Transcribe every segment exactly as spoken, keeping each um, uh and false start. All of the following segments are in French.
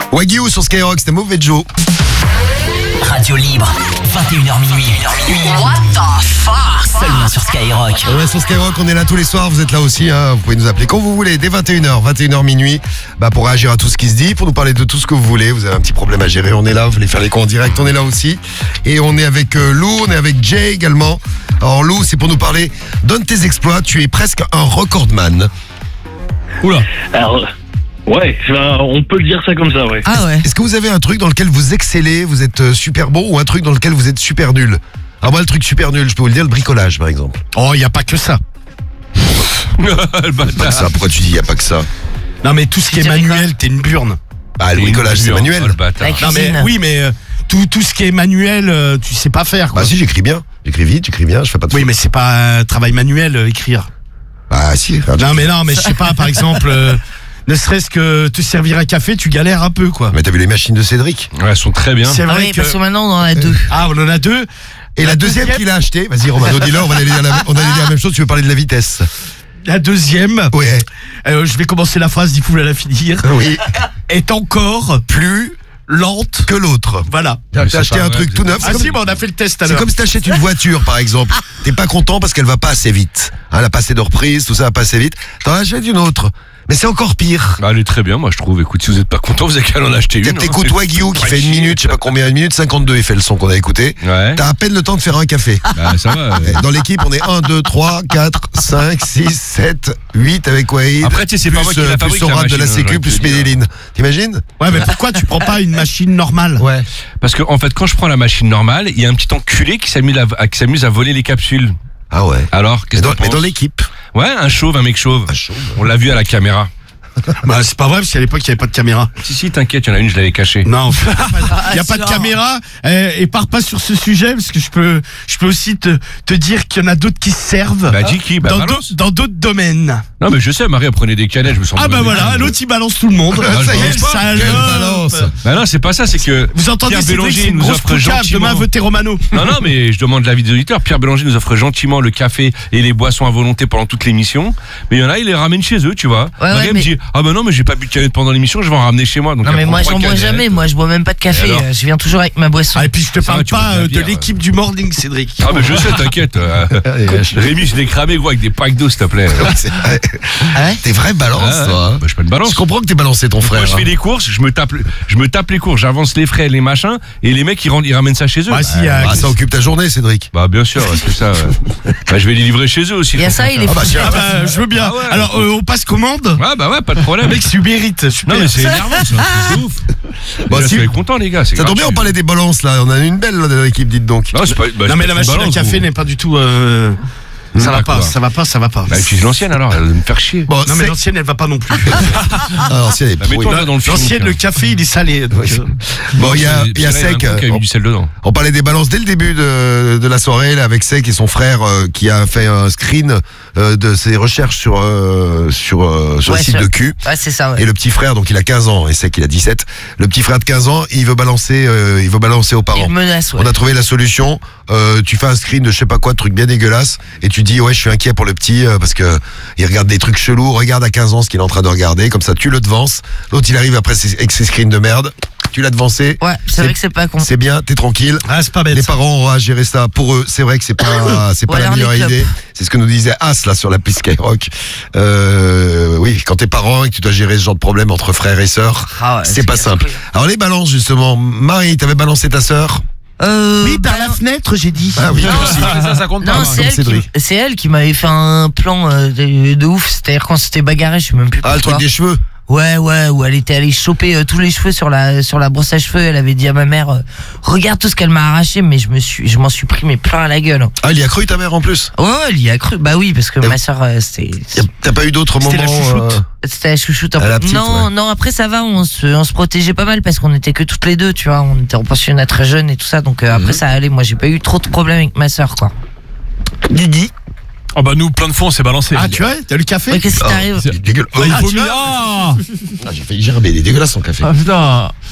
Wagyu sur Skyrock, c'était Mauvais Joe. Radio Libre, vingt et une heures minuit. What the fuck? Seulement sur Skyrock. Ouais, sur Skyrock, on est là tous les soirs, vous êtes là aussi, hein. Vous pouvez nous appeler quand vous voulez, dès vingt et une heures, vingt et une heures minuit, bah, pour réagir à tout ce qui se dit, pour nous parler de tout ce que vous voulez. Vous avez un petit problème à gérer, on est là, vous voulez faire les cons en direct, on est là aussi. Et on est avec euh, Lou, on est avec Jay également. Alors Lou, c'est pour nous parler, donne tes exploits, tu es presque un recordman. Oula. Alors, ouais, on peut le dire ça comme ça, ouais. Ah ouais. Est-ce que vous avez un truc dans lequel vous excellez, vous êtes euh, super bon, ou un truc dans lequel vous êtes super nul? Alors moi, le truc super nul, je peux vous le dire, le bricolage par exemple. Oh, il n'y a pas que ça. Le bâtard. Ça, pourquoi tu dis il n'y a pas que ça? Non, mais tout ce qui est manuel, t'es une burne. Bah, le bricolage, c'est manuel. Non, mais oui, mais euh, tout, tout ce qui est manuel, euh, tu sais pas faire, quoi. Bah si, j'écris bien. J'écris vite, j'écris bien, je fais pas de Oui, faute. mais c'est pas un travail manuel, euh, écrire. Bah si. Non, mais non, mais je sais pas, par exemple, euh, ne serait-ce que te servir un café, tu galères un peu, quoi. Mais t'as vu les machines de Cédric? Ouais, elles sont très bien. C'est Ah vrai oui, que... parce que maintenant on en a deux. Ah, on en a deux. Et la, la deuxième, deuxième qu'il a acheté, vas-y Romano, dis-le, on va aller dire la, on allait dire la même chose, tu veux parler de la vitesse. La deuxième, ouais. euh, je vais commencer la phrase, du coup, je vais la finir. Oui. Est encore plus lente que l'autre. Voilà. T'as acheté un vrai, truc tout neuf. Ah si, bah, on a fait le test alors. C'est comme si t'achètes une voiture, par exemple. T'es pas content parce qu'elle va pas assez vite. Hein, elle a pas assez de reprises, tout ça va pas assez vite. T'en achètes une autre. Mais c'est encore pire. Bah, elle est très bien, moi je trouve. Écoute, si vous êtes pas content, vous avez qu'à en acheter une. T'écoutes hein, Wagyu qui fait une minute, je sais pas combien, une minute cinquante-deux, il fait le son qu'on a écouté. Ouais. T'as à peine le temps de faire un café. Bah, ça va. Ouais. Dans l'équipe, on est un, deux, trois, quatre, cinq, six, sept, huit avec Wahid. Après, tu sais, c'est pas moi qui la fabrique, plus Sorat de la Sécu, plus Médéline. T'imagines? Ouais, mais pourquoi tu prends pas une machine normale? Ouais. Parce que, en fait, quand je prends la machine normale, il y a un petit enculé qui s'amuse à, qui s'amuse à voler les capsules. Ah ouais. Alors, qu'est-ce que tu penses? Mais dans l'équipe. Ouais, un chauve, un mec chauve. Un chauve. On l'a vu à la caméra. Bah, c'est pas vrai, parce qu'à l'époque, il n'y avait pas de caméra. Si, si, t'inquiète, il y en a une, je l'avais cachée. Non, il n'y a pas de caméra, et, et pars pas sur ce sujet, parce que je peux, je peux aussi te, te dire qu'il y en a d'autres qui servent. Bah, dis qui? Bah, dans, d'autres, dans d'autres domaines. Non, mais je sais, Marie, elle prenait des canettes, je me sens. Ah, bah voilà, l'autre, il balance tout le monde. Ah, ça y est, ça balance. Bah, non, c'est pas ça, c'est que. Vous entendez, Pierre c'est Bélanger nous offre gentiment. Demain, votez Romano. Non, non, mais je demande l'avis des auditeurs. Pierre Bélanger nous offre gentiment le café et les boissons à volonté pendant toute l'émission. Mais il y en a, il les ramène chez eux, tu vois. Ouais, Marie ouais, me mais... dit, ah, bah non, mais j'ai pas bu de canette pendant l'émission, je vais en ramener chez moi. Donc non, mais moi, j'en bois canettes. jamais. Moi, je bois même pas de café. Je viens toujours avec ma boisson. Ah, et puis, je te ça parle va, pas de, bière, de l'équipe du morning, Cédric. Ah, mais je sais, t'inquiète. Euh, Rémi, je l'ai cramé, gros, avec des packs d'eau, s'il te plaît. Ah ouais. T'es vrai balance, ah, toi. Hein. Bah, je peux te balance. Je comprends que t'es balancé ton frère. Moi, je fais les courses, je me tape, je me tape les courses, j'avance les frais, les machins, et les mecs, ils, rendent, ils ramènent ça chez eux. Ah, si, bah, ça occupe ta journée, Cédric. Bah, bien sûr, c'est ça. Ouais. Bah, je vais les livrer chez eux aussi. Il y a ça, il est ah, bah, ah, bah, je veux bien. Ah, ouais. Alors, euh, on passe commande. Ah, bah, ouais, pas de problème. Mec, c'est Uber Eats, super. Non, mais c'est énervant, ça. C'est ouf. Bon, je si... suis content, les gars. Ça tombe bien, on parlait des balances, là. On a une belle, là, dans l'équipe, dites donc. Non, c'est pas, bah, non mais la machine balance, à café vous. n'est pas du tout. Euh... Mmh, ça va quoi. pas, ça va pas, ça va pas. Bah, utilise l'ancienne alors, elle va me faire chier. Bon, non, mais l'ancienne, elle va pas non plus. Ah, l'ancienne, bah, mets-toi dans le film. L'ancienne, le café, il est salé. Donc, oui. euh... Bon, il y a, y a Sec. On, du sel dedans. On parlait des balances dès le début de, de la soirée, là, avec Sec et son frère euh, qui a fait un screen euh, de ses recherches sur, euh, sur, euh, sur ouais, le site sur... de cul. Ouais, c'est ça, ouais. Et le petit frère, donc il a quinze ans, et Sec, il a dix-sept. Le petit frère de quinze ans, il veut balancer, euh, il veut balancer aux parents. Il menace, ouais. On a trouvé la solution. Euh, tu fais un screen de je sais pas quoi, de truc bien dégueulasse, et tu dis ouais, je suis inquiet pour le petit euh, parce que il regarde des trucs chelous. Regarde à quinze ans ce qu'il est en train de regarder. Comme ça, tu le devances. L'autre, il arrive après ses, avec ses screens de merde. Tu l'as devancé. Ouais, c'est, c'est vrai que c'est pas con. C'est bien, t'es tranquille. Ah, c'est pas bête. Les parents auront à gérer ça pour eux. C'est vrai que c'est pas, c'est pas ouais, la meilleure idée. C'est ce que nous disait As là sur l'appli Skyrock. Euh, oui, quand t'es parent et que tu dois gérer ce genre de problème entre frères et sœurs, ah ouais, c'est, c'est pas simple. Pris. Alors les balances justement. Marie, t'avais balancé ta sœur? Euh, oui, par bah, la fenêtre, j'ai dit. Ah oui, non, ça, ça compte non, pas. c'est, elle qui, c'est elle qui m'avait fait un plan euh, de, de ouf. C'est-à-dire quand c'était bagarré, je sais même plus pourquoi. Ah, le truc des cheveux. Ouais, ouais, où elle était allée choper euh, tous les cheveux sur la sur la brosse à cheveux. Elle avait dit à ma mère, euh, regarde tout ce qu'elle m'a arraché, mais je me suis, je m'en suis pris mais plein à la gueule. Ah, il y a cru ta mère en plus. Ouais, ouais, elle y a cru. Bah oui, parce que ma soeur, euh, c'était. T'as pas eu d'autres moments? C'était la chouchoute. Euh... C'était la chouchoute. En... La petite, non, ouais. non. Après ça va, on se, on se protégeait pas mal parce qu'on était que toutes les deux, tu vois. On était en pensionnat très jeune et tout ça, donc euh, mm-hmm. après ça allait. Moi, j'ai pas eu trop de problèmes avec ma soeur, quoi. Didi. Oh bah nous plein de fois on s'est balancé. Ah tu vois, t'as le café? Ouais, qu'est-ce qui t'arrive? Oh, dégueulasse. Oh, il ah, faut mieux. Ah, ah, j'ai failli gerber, il est dégueulasse son café. Ah putain. Ah,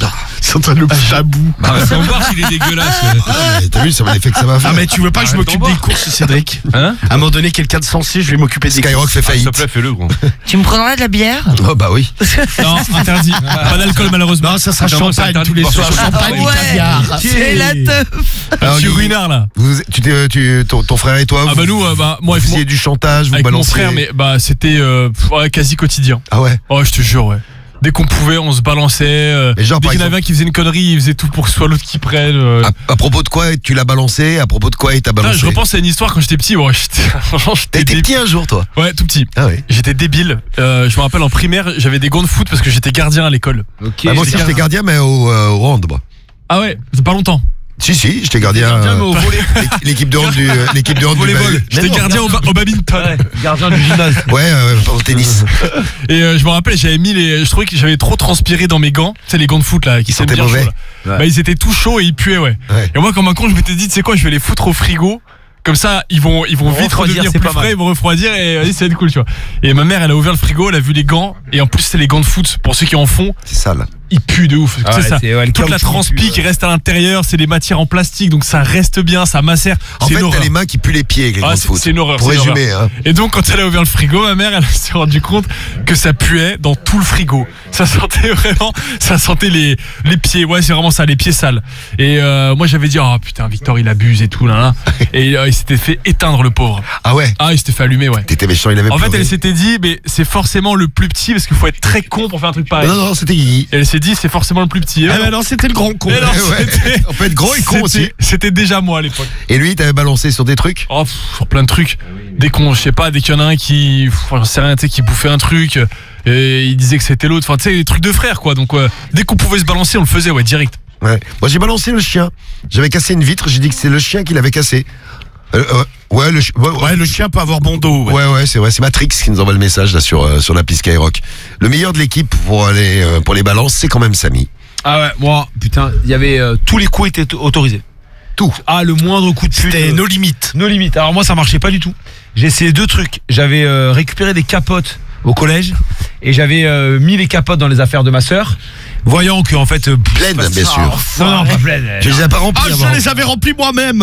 sont en train de le foutre à bout. Arrête d'en voir s'il est dégueulasse. Ah, mais t'as vu, ça va l'effet que ça va faire. Ah mais tu veux pas que je Arrête m'occupe d'en des voir. courses, Cédric? Hein? À un moment donné, quelqu'un de sensé, je vais m'occuper des Skyrock fait Ah, S'il te faillite. plaît, fais-le, gros. Tu me prendras de la bière? Oh bah oui. Non, interdit. Pas d'alcool malheureusement. Non, ça sera Attends, c'est champagne interdit tous les de soirs. boire Champagne Ah et ouais, caviar. c'est la teuf. Alors, Je suis Guy, ruinard là. vous, tu t'es, tu, ton, ton frère et toi, Ah vous, bah nous, euh, bah moi, vous avec, faisiez mon, du chantage, vous avec mon balanciez. frère, mais bah c'était euh, pff, ouais, quasi quotidien. Ah ouais. Oh, je te jure, ouais. Dès qu'on pouvait, on se balançait. Euh, Et genre, dès par qu'il y en exemple- avait un qui faisait une connerie, il faisait tout pour que ce soit l'autre qui prenne. euh. À, à propos de quoi tu l'as balancé? À propos de quoi il t'a Putain, balancé? je repense à une histoire quand j'étais petit. Bon, j'étais, franchement, T'as j'étais été débile. petit un jour, toi? Ouais, tout petit. Ah oui. J'étais débile. Euh, je me rappelle en primaire, j'avais des gants de foot parce que j'étais gardien à l'école. Bah, moi aussi, j'étais gardien, mais au, euh, au hand, moi. Ah ouais, c'est pas longtemps. Si, si, j'étais gardien. Gardien, mais au euh, volley. l'équ- L'équipe de hand du, euh, l'équipe de hand du Volleyball. Bahut. J'étais gardien au, ba- au badminton. Gardien du gymnase. Ouais, euh, au tennis. Et euh, je me rappelle, j'avais mis les. Je trouvais que j'avais trop transpiré dans mes gants. Tu sais, les gants de foot là, qui Ils sont sentaient bien mauvais. chauds, là. Bah, ils étaient tout chauds et ils puaient, ouais. Ouais. Et moi, comme un con, je m'étais dit, tu sais quoi, je vais les foutre au frigo. Comme ça, ils vont, ils vont vite refroidir, redevenir c'est plus pas mal. frais, ils vont refroidir et vas-y, ça va être cool, tu vois. Et ma mère, elle a ouvert le frigo, elle a vu les gants. Et en plus, c'est les gants de foot. Pour ceux qui en font, C'est sale. ils puent de ouf. Ah tu sais, ouais, ça, c'est- ouais, le toute la caoutchouc, transpi il pue, qui reste à l'intérieur, c'est des matières en plastique, donc ça reste bien, ça macère. En C'est fait, une t'as horreur. les mains qui puent les pieds avec les Ah, gants de c'est- foot. c'est une horreur, Pour c'est une résumer, hein. Et donc, quand elle a ouvert le frigo, ma mère, elle s'est rendue compte que ça puait dans tout le frigo. Ça sentait vraiment, ça sentait les, les pieds. Ouais, c'est vraiment ça, les pieds sales. Et euh, moi, j'avais dit, oh putain, Victor, il abuse et tout, là, là. Et euh, il s'était fait éteindre, le pauvre. Ah ouais. Ah, il s'était fait allumer, ouais. T'étais méchant, il avait En fait, pleuré. elle s'était dit, mais c'est forcément le plus petit, parce qu'il faut être très con pour faire un truc pareil. Non, non, c'était Guigui. Et elle s'est dit, c'est forcément le plus petit. Et Ah non. bah non, c'était le grand con. Et non, Ouais, c'était- on peut être gros et con aussi. c'était- C'était déjà moi à l'époque. Et lui, t'avais balancé sur des trucs? Oh, pff, sur plein de trucs. Dès qu'on, je sais pas, dès qu'il y en a un qui, pff, j'en sais rien, tu sais, qui bouffait un truc, et il disait que c'était l'autre. Enfin, tu sais, les trucs de frères, quoi. Donc, euh, dès qu'on pouvait se balancer, on le faisait, ouais, direct. Ouais. Moi, j'ai balancé le chien. J'avais cassé une vitre, j'ai dit que c'est le chien qui l'avait cassé. Euh, euh, ouais, le, chi- ouais, ouais. Ouais, le chien peut avoir bon dos. Ouais. Ouais, ouais, c'est vrai. C'est Matrix qui nous envoie le message là sur, euh, sur l'appli Skyrock. Le meilleur de l'équipe pour les, euh, pour les balances, c'est quand même Samy. Ah ouais, moi, putain, il y avait euh, tous les coups étaient t- autorisés. Tout. Ah, le moindre coup de pute. C'était euh, nos limites. nos limites. Alors moi, ça marchait pas du tout. J'ai essayé deux trucs. J'avais euh, récupéré des capotes au collège et j'avais euh, mis les capotes dans les affaires de ma sœur, voyant que en fait euh, pff, Pleine, c'est pas- bien sûr. Non, non, pas pleine. Tu les as pas remplis Ah, avant. je les avais remplis moi-même.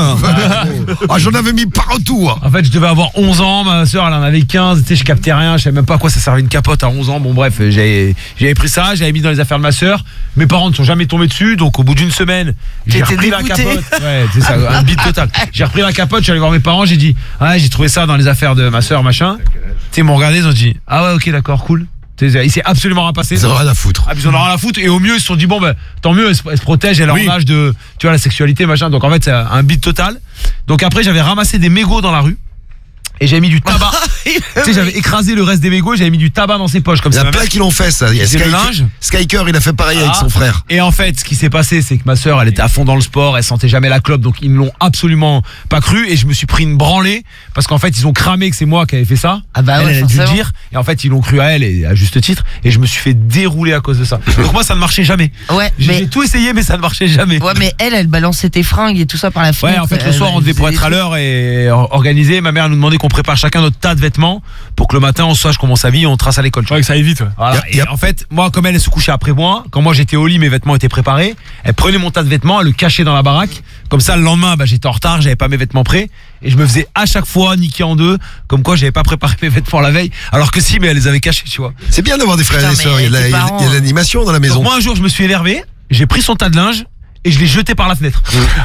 Ah, j'en avais mis partout. hein. En fait, je devais avoir onze ans, ma sœur elle en avait quinze, tu sais, je captais rien, je savais même pas à quoi ça servait une capote à onze ans. Bon bref, j'avais j'avais pris ça, j'avais mis dans les affaires de ma sœur. Mes parents ne sont jamais tombés dessus, donc au bout d'une semaine, j'ai T'étais repris la dégoûté. capote. Ouais, c'est ça, un beat total. J'ai repris la capote, je suis allé voir mes parents, j'ai dit "Ah, j'ai trouvé ça dans les affaires de ma sœur, machin." Tu sais, ils m'ont regardé, ils ont dit "Ah ouais, OK, d'accord, cool." Tu sais, il s'est absolument rien passé. Ils ont rien à foutre. Ah, puis ils en ont rien à foutre. Et au mieux, ils se sont dit, bon, ben, tant mieux, elle se, elle se protège, elle est Oui. en âge de, tu vois, la sexualité, machin. Donc, en fait, c'est un beat total. Donc, après, j'avais ramassé des mégots dans la rue. Et j'avais mis du tabac. Tu sais, j'avais écrasé le reste des mégots et j'avais mis du tabac dans ses poches, comme Il y ça. a plein qui l'ont fait ça. Il y a C'est le Skyker- linge. Skyker, il a fait pareil avec Ah. son frère. Et en fait, ce qui s'est passé, c'est que ma sœur, elle était à fond dans le sport, elle sentait jamais la clope, donc ils ne l'ont absolument pas cru. Et je me suis pris une branlée parce qu'en fait, ils ont cramé que c'est moi qui avais fait ça. Ah bah elle, ouais, elle a dû le forcément. dire. Et en fait, ils l'ont cru à elle, et à juste titre. Et je me suis fait dérouler à cause de ça. Donc moi, ça ne marchait jamais. Ouais, J'ai mais, j'ai tout essayé, mais ça ne marchait jamais. ouais, mais elle, elle balançait tes fringues et tout ça par la fenêtre. Ouais, en fait, le Elle- soir, on elle devait pour faisait être à des l'heure et or- organisé. Ma mère nous demandait qu'on prépare chacun notre tas de vêtements pour que le matin, on sache comment on s'habille et on trace à l'école. tu vois. Ouais, que ça aille vite, ouais. Voilà. Yep, yep. Et en fait, moi, comme elle, elle se couchait après moi, quand moi j'étais au lit, mes vêtements étaient préparés. Elle prenait mon tas de vêtements, elle le cachait dans la baraque. Comme ça, le lendemain, bah, j'étais en retard, j'avais pas mes vêtements prêts. Et je me faisais à chaque fois niquer en deux, comme quoi j'avais pas préparé mes vêtements la veille. Alors que si, mais elle les avait cachés, tu vois. C'est bien d'avoir des frères Putain, et des sœurs. Il y a de la- mais il y a tes de parents, l'animation dans la maison. Donc moi, un jour, je me suis énervé, j'ai pris son tas de linge et je l'ai jeté par la fenêtre.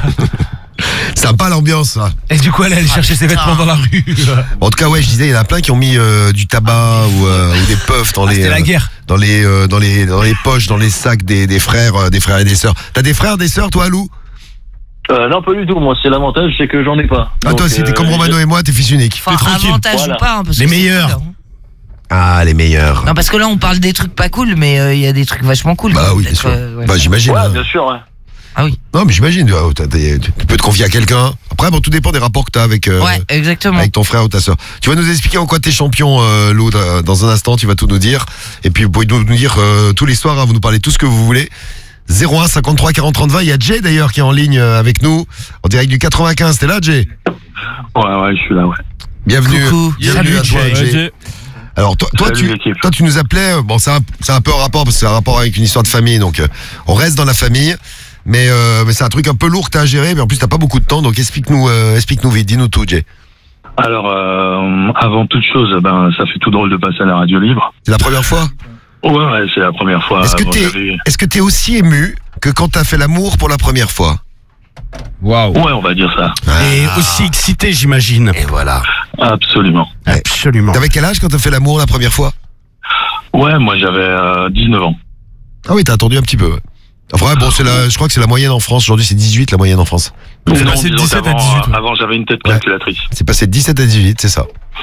Sympa l'ambiance, ça. Et du coup, elle allait chercher ses vêtements dans la rue. En tout cas, ouais, je disais, il y en a plein qui ont mis euh, du tabac ou, euh, ou des puffs dans Ah, les, c'était la euh, guerre. dans les, euh, dans les, dans les poches, dans les sacs des, des frères, euh, des frères et des sœurs. T'as des frères, des sœurs, toi, Lou? Euh, non, pas du tout. Moi, c'est l'avantage, c'est que j'en ai pas. Ah, Donc, toi, c'était euh, comme Romano et moi, t'es fils unique. Enfin, tranquille. avantage Voilà. ou pas, hein, parce Les que c'est meilleurs. cool, hein. Ah, les meilleurs. Non, parce que là, on parle des trucs pas cool, mais euh, il y a des trucs vachement cool. Bah quoi, oui, bien peut-être, sûr. euh, ouais. Bah, j'imagine. Ouais, hein. bien sûr, ouais. Ah oui. Non, mais j'imagine. euh, t'as des- Tu peux te confier à quelqu'un. Après, bon, tout dépend des rapports que t'as avec, euh, Ouais, exactement. avec ton frère ou ta sœur. Tu vas nous expliquer en quoi t'es champion, euh, Lou, dans dans un instant. Tu vas tout nous dire. Et puis, vous pouvez nous nous dire euh, tous les soirs, hein, vous nous parlez tout ce que vous voulez. zéro un cinquante-trois quarante trente vingt. Il y a Jay d'ailleurs qui est en ligne euh, avec nous en direct du quatre-vingt-quinze. T'es là, Jay? Ouais, ouais, je suis là, ouais. Bienvenue. Coucou. Bienvenue Salut, à toi, Jay. Jay. Ouais, j'ai- Alors toi, toi, Salut, tu, l'équipe. toi tu nous appelais, euh, bon c'est un, c'est un peu un rapport parce que c'est un rapport avec une histoire de famille, donc euh, on reste dans la famille, mais, euh, mais c'est un truc un peu lourd que t'as à gérer, mais en plus t'as pas beaucoup de temps, donc explique-nous, euh, explique-nous vite, dis-nous tout, Jay. Alors, euh, avant toute chose, ben, ça fait tout drôle de passer à la radio libre. C'est la première fois. Ouais, ouais, c'est la première fois. Est-ce que Bon, t'es, j'avais- est-ce que t'es aussi ému que quand t'as fait l'amour pour la première fois? Waouh. Ouais, on va dire ça. Et Ah. aussi excité, j'imagine. Et voilà. Absolument. Absolument. T'avais quel âge quand t'as fait l'amour la première fois? Ouais, moi j'avais euh, dix-neuf ans. Ah oui, t'as attendu un petit peu. Ouais. Enfin bon, c'est la, je crois que c'est la moyenne en France. Aujourd'hui, c'est dix-huit la moyenne en France. C'est Non, passé de disons dix-sept à qu'avant, dix-huit, ouais. euh, Avant, j'avais une tête Ouais. calculatrice. C'est passé de dix-sept à dix-huit, c'est ça.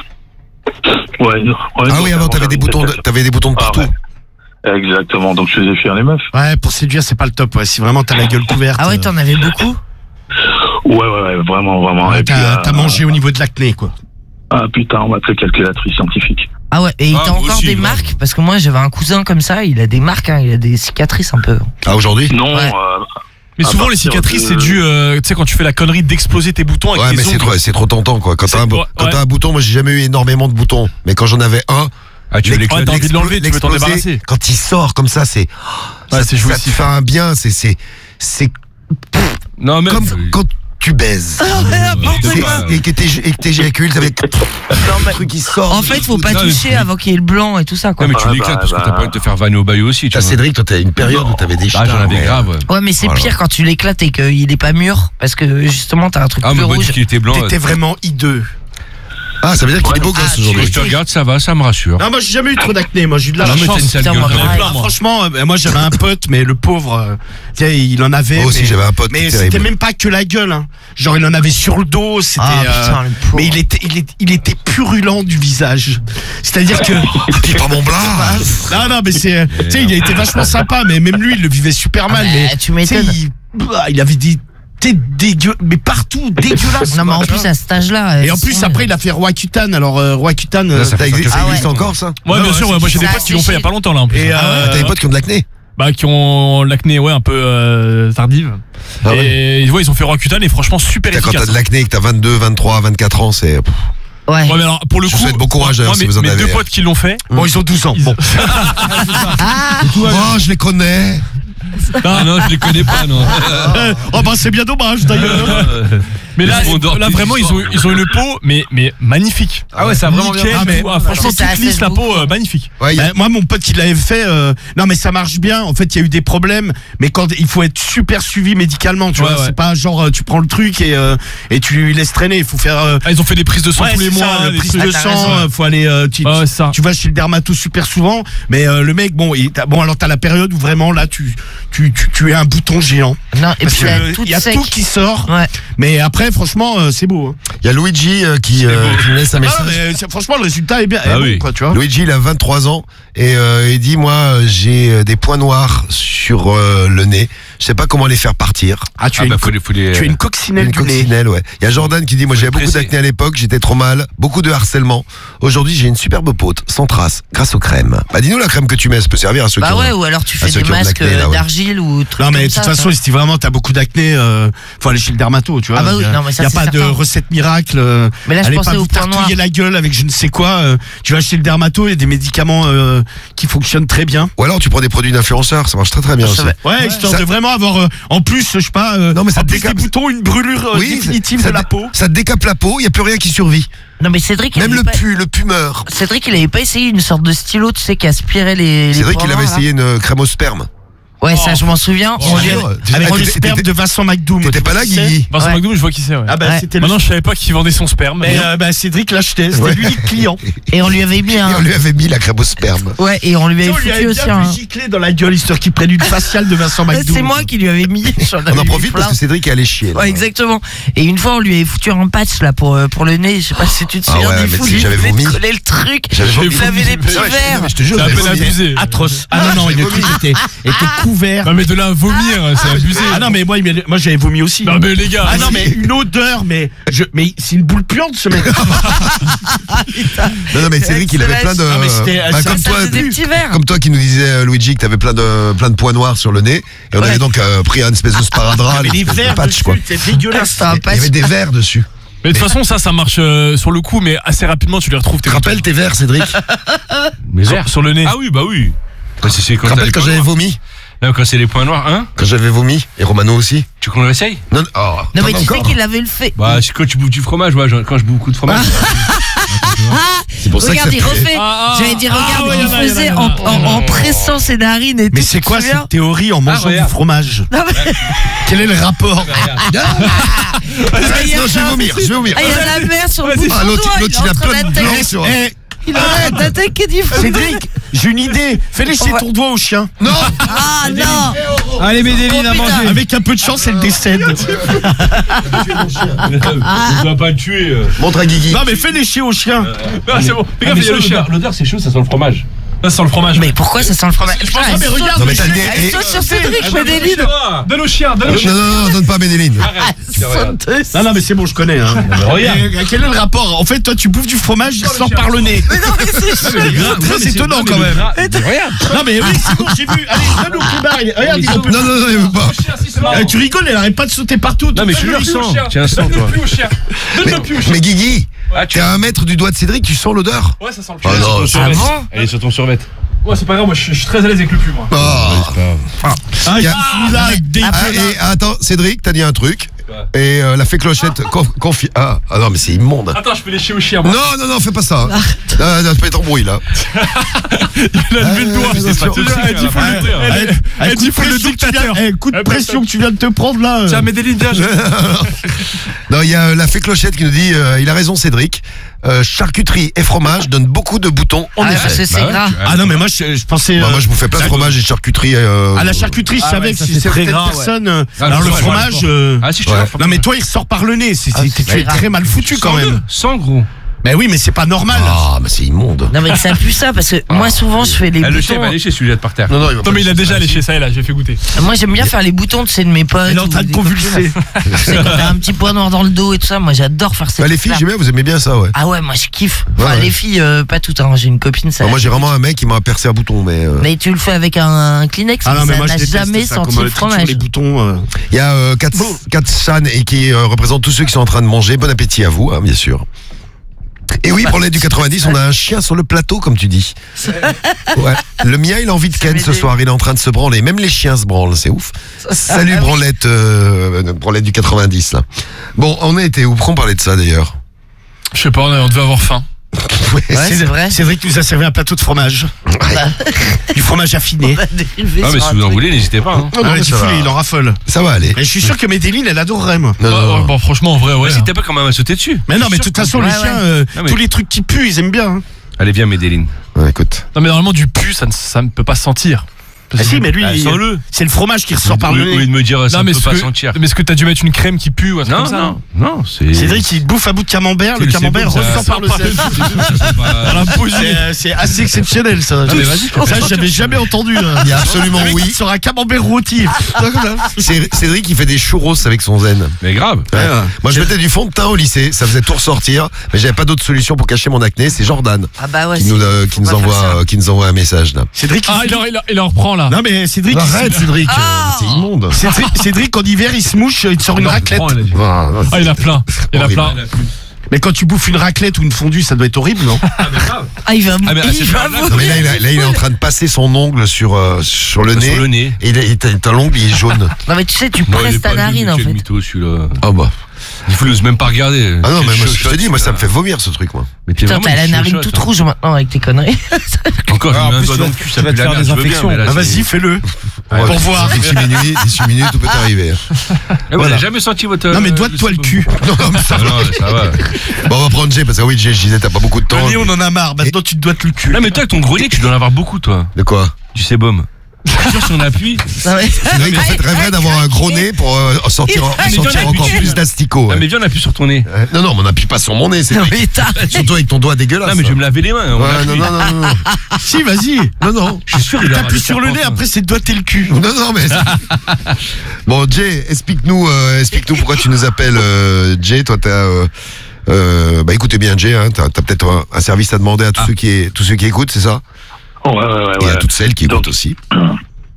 Ouais, non, ouais, Ah donc, oui, avant t'avais j'avais des une boutons, tête de, t'avais des boutons de Ah, partout. ouais. Exactement, donc je faisais fuir les meufs. Ouais, pour séduire, c'est pas le top. Ouais. Si vraiment t'as la gueule couverte. Ah ouais, euh, t'en avais beaucoup? Ouais, ouais, ouais, vraiment, vraiment. ouais, Et puis, t'as, euh, t'as mangé au niveau de l'acné, quoi. Ah putain, on m'appelait calculatrice scientifique. Ah ouais, et Ah, t'as moi encore aussi, des ouais. marques? Parce que moi j'avais un cousin comme ça, il a des marques, hein, il a des cicatrices un peu. Ah aujourd'hui? Non, Ouais. euh, Mais À souvent, les partir cicatrices, de- c'est dû, euh, tu sais, quand tu fais la connerie d'exploser tes boutons avec Ouais, tes mais c'est ongles. trop, c'est trop tentant quoi. Quand t'as un, C'est- bo- ouais, quand t'as ouais. un bouton, moi j'ai jamais eu énormément de boutons, mais quand j'en avais un, Ah, tu veux l'ex- Ouais, t'as envie de l'enlever, tu veux t'en l'exploser, débarrasser. quand il sort comme ça, c'est, Ouais, ça, c'est ça te jouissif. fait un bien, c'est, c'est, c'est Non, mais. comme quand tu baises. C'est- et que t'é- et que t'éjacules, ça fait un truc qui sort. En fait, faut pas Non, mais- toucher avant qu'il y ait le blanc et tout ça, quoi. Non, mais tu Ah, l'éclates bah, parce que bah. t'as pas envie de te faire vanner au bayou aussi, tu T'as vois. Cédric, toi t'as une période où t'avais des Ah, j'en avais mais, grave. ouais. Ouais, mais c'est Voilà. pire quand tu l'éclates et qu'il est pas mûr, parce que justement t'as un truc Ah, plus mais moi, rouge. dit qu'il était blanc. T'étais vraiment hideux. Ah, ça veut dire qu'il est beau Ah, gosse tu- aujourd'hui. Je te regarde, ça va, ça me rassure. Non, moi j'ai jamais eu trop d'acné. Moi j'ai eu de la Non, mais t'as chance. une sale Putain, gueule moi, quand même. pareil. Ah, franchement, euh, moi j'avais un pote, mais le pauvre, euh, tiens, il en avait. Moi aussi, mais, j'avais un pote mais qui était c'était terrible. même pas que la gueule. Hein. Genre, il en avait sur le dos. C'était. Ah euh, putain, le pauvre. mais il était, il, est- il était purulent du visage. C'est-à-dire que. Puis pas mon blas. non, non, mais c'est. euh, Tu sais, il a été vachement sympa, mais même lui, il le vivait super mal. bah, mais tu sais, m'étonnes. Il, bah, il avait des. T'es dégueu, mais partout, dégueulasse. Non, mais en quoi, tu plus vois. à cet âge-là. Et en plus, après, il a fait Roaccutane. Alors, euh, Roaccutane. euh, Ça existe, ça Ah ouais. existe encore ça? Ouais, Ouais, bien ouais, sûr, ouais, moi j'ai des ça potes qui l'ont fait il y a séché. pas longtemps là en plus. Et, Ah ouais. euh, Ah, t'as des potes qui ont de l'acné? Bah qui ont l'acné ouais un peu euh, tardive. Ah et ouais, ils ont fait Roaccutane et franchement super Quand efficace. t'as de l'acné et que t'as vingt-deux, vingt-trois, vingt-quatre ans, c'est. Ouais. Ouais, mais alors pour le Je coup, vous souhaite bon courage, moi, d'ailleurs, si mes, vous en mes avez. deux potes qui l'ont fait. Bon, ils ont douze ans. ils- Bon. Oh, je les connais. Ah non, je les connais pas, non. Oh, bah, c'est bien dommage d'ailleurs. Mais là, Ils font d'or- là vraiment ils ont ils ont une peau mais mais magnifique. Ah ouais, ça a vraiment bien. Nickel, Ah, mais- tout. Ah, franchement C'est ça, toute lisse c'est la beau. peau euh, magnifique. Ouais, il y a- Bah, moi, mon pote, il l'avait fait. euh, Non, mais ça marche bien. En fait, il y a eu des problèmes, mais quand il faut être super suivi médicalement, tu Ouais, vois. ouais. C'est pas genre euh, tu prends le truc et euh, et tu laisses traîner. Il faut faire. euh, Ah, ils ont fait des prises de sang ouais, tous les c'est mois, ça, le des prise trucs- de Ah, t'as sang. raison. euh, faut aller. euh, tu, Ouais, ouais, c'est ça. tu vas chez le dermato super souvent, mais euh, le mec, bon, il, t'as- bon, alors t'as la période où vraiment là, tu tu tu, tu es un bouton géant. Non, et Parce puis que là, euh, toute il y a sec. tout qui sort. Ouais. Mais après, franchement, euh, c'est beau. Hein. il y a Luigi euh, qui, euh, qui me laisse un Ah, message. mais, c'est- franchement, le résultat est bien. Ah est bon, oui. quoi, tu vois. Luigi, il a vingt-trois ans et euh, il dit, moi, euh, j'ai euh, des points noirs sur euh, le nez. Je sais pas comment les faire partir. Ah, tu Ah as bah une, faut les, faut les. tu as une coccinelle Une du nez. coccinelle, ouais. Il y a Jordan qui dit, moi, j'avais beaucoup presser. d'acné à l'époque, j'étais trop mal, beaucoup de harcèlement. Aujourd'hui, j'ai une superbe peau, sans trace, grâce aux crèmes. Bah, dis-nous la crème que tu mets, ça peut servir à ceux qui Bah ont- ouais, ou alors tu à fais ceux des qui ont de masques l'acné, là, euh, ouais. d'argile ou trucs Non, mais de comme toute ça, façon, ça. si vraiment t'as beaucoup d'acné, euh, faut aller chez le dermato, tu vois. Ah bah oui, Il y a, non, mais ça, il y a c'est pas de certain. recette miracle. euh, Mais là, je allez pensais pas au vous point noir. tartouiller la gueule avec je ne sais quoi. euh, tu vas chez le dermato, il y a des médicaments euh, qui fonctionnent très bien. Ou alors, tu prends des produits d'influenceurs, ça marche très très bien Ça aussi. va. Ouais, histoire Ça- de vraiment avoir, euh, en plus, je sais pas, euh, Non, mais ça en te plus des décape- boutons, une brûlure euh, Oui, définitive ça de la dé- peau. Ça te décape la peau, il y a plus rien qui survit. Non, mais Cédric, il Même avait le pas... pu, le pu meurt. Cédric, il avait pas essayé une sorte de stylo, tu sais, qui aspirait les. les C'est vrai points qu'il avait noirs, là essayé une euh, crème au sperme. Ouais, ça, je m'en souviens. On lui Jure, avait- tu- Avec ah, le t'étais- sperme t'étais- de Vincent McDoom. T'étais Tu pas vois là, qui c'est Guigui? Vincent Ouais. McDoom, je vois qui c'est. Ouais. Ah bah Ouais. c'était le. Maintenant, je savais pas qui vendait son sperme. Mais euh, bah, Cédric l'achetait, c'était Ouais. l'unique client. Et on lui avait mis Et un. on lui avait mis la crème au sperme. Ouais, et on lui Tu sais, avait on lui foutu avait aussi bien un. vu gicler dans la gueule, histoire qu'il prenne une faciale de Vincent McDoom. C'est moi qui lui avais mis. J'en avais On en mis profite plein. parce que Cédric est allé chier. là. Ouais, exactement. Et une fois, on lui avait foutu un patch là pour euh, pour le nez. Je sais pas si tu te Ah souviens ouais, du mais fou. si Il j'avais voulait vomi. te coller le truc. J'avais vomi. Il avait des petits Ouais, je- verres. mais Je te jure, C'est un j'avais peu vomi. abusé. Atroce. Ah non, non, le truc était, était couvert. Non mais de là à vomir, c'est abusé. Ah non, mais moi, il m'a- moi j'avais vomi aussi. Non mais les gars. Ah non, mais une odeur, mais, je, mais c'est une boule puante ce mec. Non, non, mais Cédric, il avait plein de. Ah, mais c'était- bah, ça- comme Ça toi, faisait des petits verres. comme toi qui nous disais, euh, Luigi, que t'avais plein de, plein de points noirs sur le nez. Et on Ouais. avait donc euh, pris un espèce de sparadrap, Mais une les espèce de verres patch, dessus, quoi. c'est dégueulasse. C'était un Il y patch. avait des verres dessus. Mais de toute façon, ça, ça marche euh, sur le coup, mais assez rapidement, tu les retrouves. Tu te rappelles tes verres, Cédric? Mais sur, vert. sur le nez. Ah oui, bah oui. Bah, c'est, c'est Tu te quand, rappelles quand j'avais vomi? Non, quand c'est les points noirs, hein? Quand j'avais vomi? Et Romano aussi? Tu veux qu'on le réessaye? Non, non, oh, Non, mais t'en tu as sais encore? qu'il avait le fait. Bah, c'est quand tu bouffes du fromage, ouais, genre, quand je bouffe beaucoup de fromage. C'est pour ça Regarde, que il ça fait- refait. Ah, ah, J'allais dire, ah, regarde, ouais, il y en a, y en a, faisait y en a. en, en, en pressant ses narines et tout. Mais c'est quoi tu te souviens cette théorie en mangeant du regarde. fromage? Non, mais- Quel est le rapport? Ah, il y a Non, je vais ça. vomir, je vais vomir. Ah, il y a la mer sur le bout de Ah, son l'autre, doigt. l'autre, est il a en train plein de d'attaquer- blanc sur. Eh, Il est en train d'attaquer du feu. Cédric, j'ai une idée. Fais lécher Ouais. ton doigt au chien. Non! Ah non. Allez, Médéline, Oh, à putain. manger. Avec un peu de chance, elle décède. Tu vas pas le tuer. euh. Montre à Guigui. Non, mais fais lécher au chien. Ah, c'est bon. Ah, Regarde, mais il y a le ça, chien. l'odeur, l'odeur, c'est chaud, ça sent le fromage. Là, ça sent le fromage. Mais pourquoi ça sent le fromage? Je pense- Putain, mais elle regarde, saute- Non, mais t'as le nez- Elle et- saute sur Cédric, Médéline. Donne au chien, donne au chien. Non, non, non, donne pas à Médéline. Ah, sauteuse. Non, non, mais c'est bon, je connais. Hein. regarde. Et, quel est le rapport? En fait, toi, tu bouffes du fromage, il sort par le nez. Mais non, mais c'est chaud. Très étonnant quand même. Regarde. Non, mais oui, c'est bon, j'ai vu. Allez, donne au plumard. Regarde, il peut. Non, non, non, il veut pas. Eh, tu rigoles, elle arrête pas de sauter partout. Non, mais je suis Donne-le le plus au sang. chien. Tiens, sang, toi. Donne-le plus au chien. Donne-le plus au chien. Mais Guigui, Ah, tu- t'es à un mètre du doigt de Cédric, tu sens l'odeur? Ouais, ça sent le Oh chien. non, Ah bon? Elle est sur ton survêt. Ouais, c'est pas grave, moi je suis je suis très à l'aise avec le pu, moi. Oh. Ah, Y il a- est là, dégueulasse. Ah, et attends, Cédric, t'as dit un truc. Et euh, la fée clochette, conf- confi- ah, ah non, mais c'est immonde. Attends, je peux lécher au chien, moi. Non, non, non, fais pas ça. hein. Non, non, tu peux être en bruit là. Il a levé le doigt. Ah, C'est pas attention. tout. Elle dit faut le Eh, Elle eh, elle coup dit de faut le pression que tu viens- dictateur. eh, coup de Eh, pression que tu viens de te prendre là. Tiens, Médéline, viens. je- Non, il y a euh, la fée clochette qui nous dit, euh, il a raison Cédric, euh, charcuterie et fromage donnent beaucoup de boutons. En Ah, effet. c'est c'est Bah ouais, gras. tu- Ah non, mais moi je, je pensais. Bah, euh, moi je bouffais plein de ça- fromage et de charcuterie. euh, À la charcuterie, je Ah savais ouais, que ça, si c'est c'est très certaines gras, ouais. personnes. euh, Ah, alors le le fromage, fromage. euh, Ah, si, je te Ouais. raconte. Non mais toi il sort par le nez, c'est, c'est- c'est tu es grave. très mal foutu quand même. Sans gros. Mais oui mais c'est pas normal. Ah, mais c'est immonde. Non, mais ça pue ça parce que moi souvent je fais les Elle le chien boutons. va lécher celui-là de par terre. Non, non, il va pas Non, mais il a le- déjà léché ça, et là, j'ai fait goûter. Moi j'aime bien faire les boutons de, c'est de mes potes. Elle est en train ou de des convulser. copines. Tu sais, quand t'as un petit point noir dans le dos et tout ça, moi j'adore faire ça. Bah, les filles, j'aime bien, vous aimez bien ça, ouais. Ah ouais, moi je kiffe. Enfin, Ouais, ouais. les filles, euh, pas toutes, hein. J'ai une copine, ça. Bah, moi j'ai vraiment un mec qui m'a percé un bouton, mais euh, Mais tu le fais avec un, un Kleenex, Ah non mais ça moi je n'a déteste jamais ça, senti comme, le euh, triture fromage. les boutons. euh. il y a euh, quatre, quatre San et qui euh, représentent tous ceux qui sont en train de manger. Bon appétit à vous, hein, bien sûr. Et oui, pour l'aide du quatre-vingt-dix, on a un chien sur le plateau, comme tu dis. Ouais. Le mien, il a envie de ken ce soir. Il est en train de se branler. Même les chiens se branlent, c'est ouf. Salut, branlette, euh, branlette du quatre-vingt-dix, là. Bon, on a été où? Pourquoi on parlait de ça, d'ailleurs? Je sais pas, on on devait avoir faim. Ouais, c'est vrai. C'est vrai que nous a servi un plateau de fromage. Du fromage affiné. On va dériver Ah, mais sur si un vous en truc. voulez, n'hésitez pas. hein. Non, non, Ah, mais le ça Tifouli, va. il en raffole. Ça va aller. Et je suis sûr que Médéline, elle adorerait moi. Non, non, Ouais, non. Bon, franchement, en vrai, ouais. N'hésitez pas quand même à sauter dessus. Mais non mais de toute façon les Ouais, chiens, ouais. euh, Non, mais- tous les trucs qui puent, ils aiment bien. hein. Allez, viens, Médéline. Ouais, écoute. Non, mais normalement, du pu, ça ne ça ne peut pas se sentir. Ah si mais lui, Ah, il- sens-le. c'est le fromage qui ressort par le Au lieu nez. de me dire ça Non, ne mais peut ce pas que- sentir. mais est-ce que t'as dû mettre une crème qui pue ou un truc Non, comme ça? non, non, c'est. Cédric il bouffe un bout de camembert, le C'est camembert bon, ça- ressort ça par le sort par sel. Dans la C'est, euh, c'est assez exceptionnel ça. mais vas-y, Ça j'avais jamais entendu. hein. Il y a absolument Le mec, oui. il sort un camembert rôti. C'est Cédric, il fait des churros avec son zen. Mais grave. Ouais. Ouais. Moi, je mettais du fond de teint au lycée, ça faisait tout ressortir, mais j'avais pas d'autre solution pour cacher mon acné. C'est Jordan Ah bah ouais. qui nous, c'est- euh, faut qui nous pas faire envoie, ça. euh, qui nous envoie un message là. Cédric Ah, il il en, il en- il en reprend là. Non mais Cédric, Arrête, il- Cédric, Ah euh, c'est immonde. Cédric, Cédric en hiver il se mouche, il te sort une raclette. Prends, elle a dit. Ah, non, Ah, il y en a plein. Il y en a Horrible. plein. Mais quand tu bouffes une raclette ou une fondue, ça doit être horrible, non? Ah, il va Ah, mais, ah, c'est il va pas grave. Non, mais là, il a- là, il est en train de passer son ongle sur, euh, sur le nez. Sur le nez. Et il a- et t'as t'as l'ongle, il est jaune. Non, mais tu sais, tu Non, il est presses ta pas nul, narine en quel fait. mytho, celui-là. Ah bah. Il faut l'ose même pas regarder. Ah non, Quel mais moi, je chochotte, te dis, moi, ça me fait celui-là. vomir ce truc, moi. Mais t'es Putain, vraiment t'as la une narine chochotte, toute hein. rouge maintenant avec tes conneries. Encore, Ah, j'ai en mis un plus, doigt tu dans vas- le cul, tu ça vas pue te la faire merde, des je veux bien, infections. mais là, Ah c'est- vas-y, fais-le. Ouais, Pour voir. D'ici minuit, d'ici minutes, tout peut arriver. Eh, Vous Voilà. avez jamais senti votre. Non mais euh, doigt-toi le le cul. Non, mais ça Ah va. non, ça va. Bon, on va prendre Jay, parce que oui, Jay, je disais, t'as pas beaucoup de temps. Tony, on en a marre. Maintenant tu te doigtes le cul. Non, mais toi, avec ton gros nez, tu dois en avoir beaucoup, toi. De quoi? Du sébum. Je suis sûr, si on appuie. Non, mais- Cédric, en fait, rêverait d'avoir un gros nez pour euh, sortir, mais sortir t'en as encore plus. plus d'asticots. Ah, ouais. mais viens, on appuie sur ton nez. Ouais. Non, non, mais on n'appuie pas sur mon nez, c'est Non, mais t'as- surtout avec ton doigt dégueulasse. Non, mais je vais me laver les mains. on Ouais, appuie. non, non, non, non, non. Si, vas-y. Non, non. Je suis sûr, il a T'appuies sur le nez, après c'est doigter le cul. Non, non, mais. Bon, Jay, explique-nous, euh, explique-nous pourquoi tu nous appelles, euh, Jay. Toi, t'as. Euh, euh, bah, écoutez bien, Jay, hein, t'as, t'as peut-être un, un service à demander à tous, Ah. ceux qui, tous ceux qui écoutent, c'est ça? Ouais, ouais, ouais. Et à ouais. toutes celles qui Donc- écoutent aussi.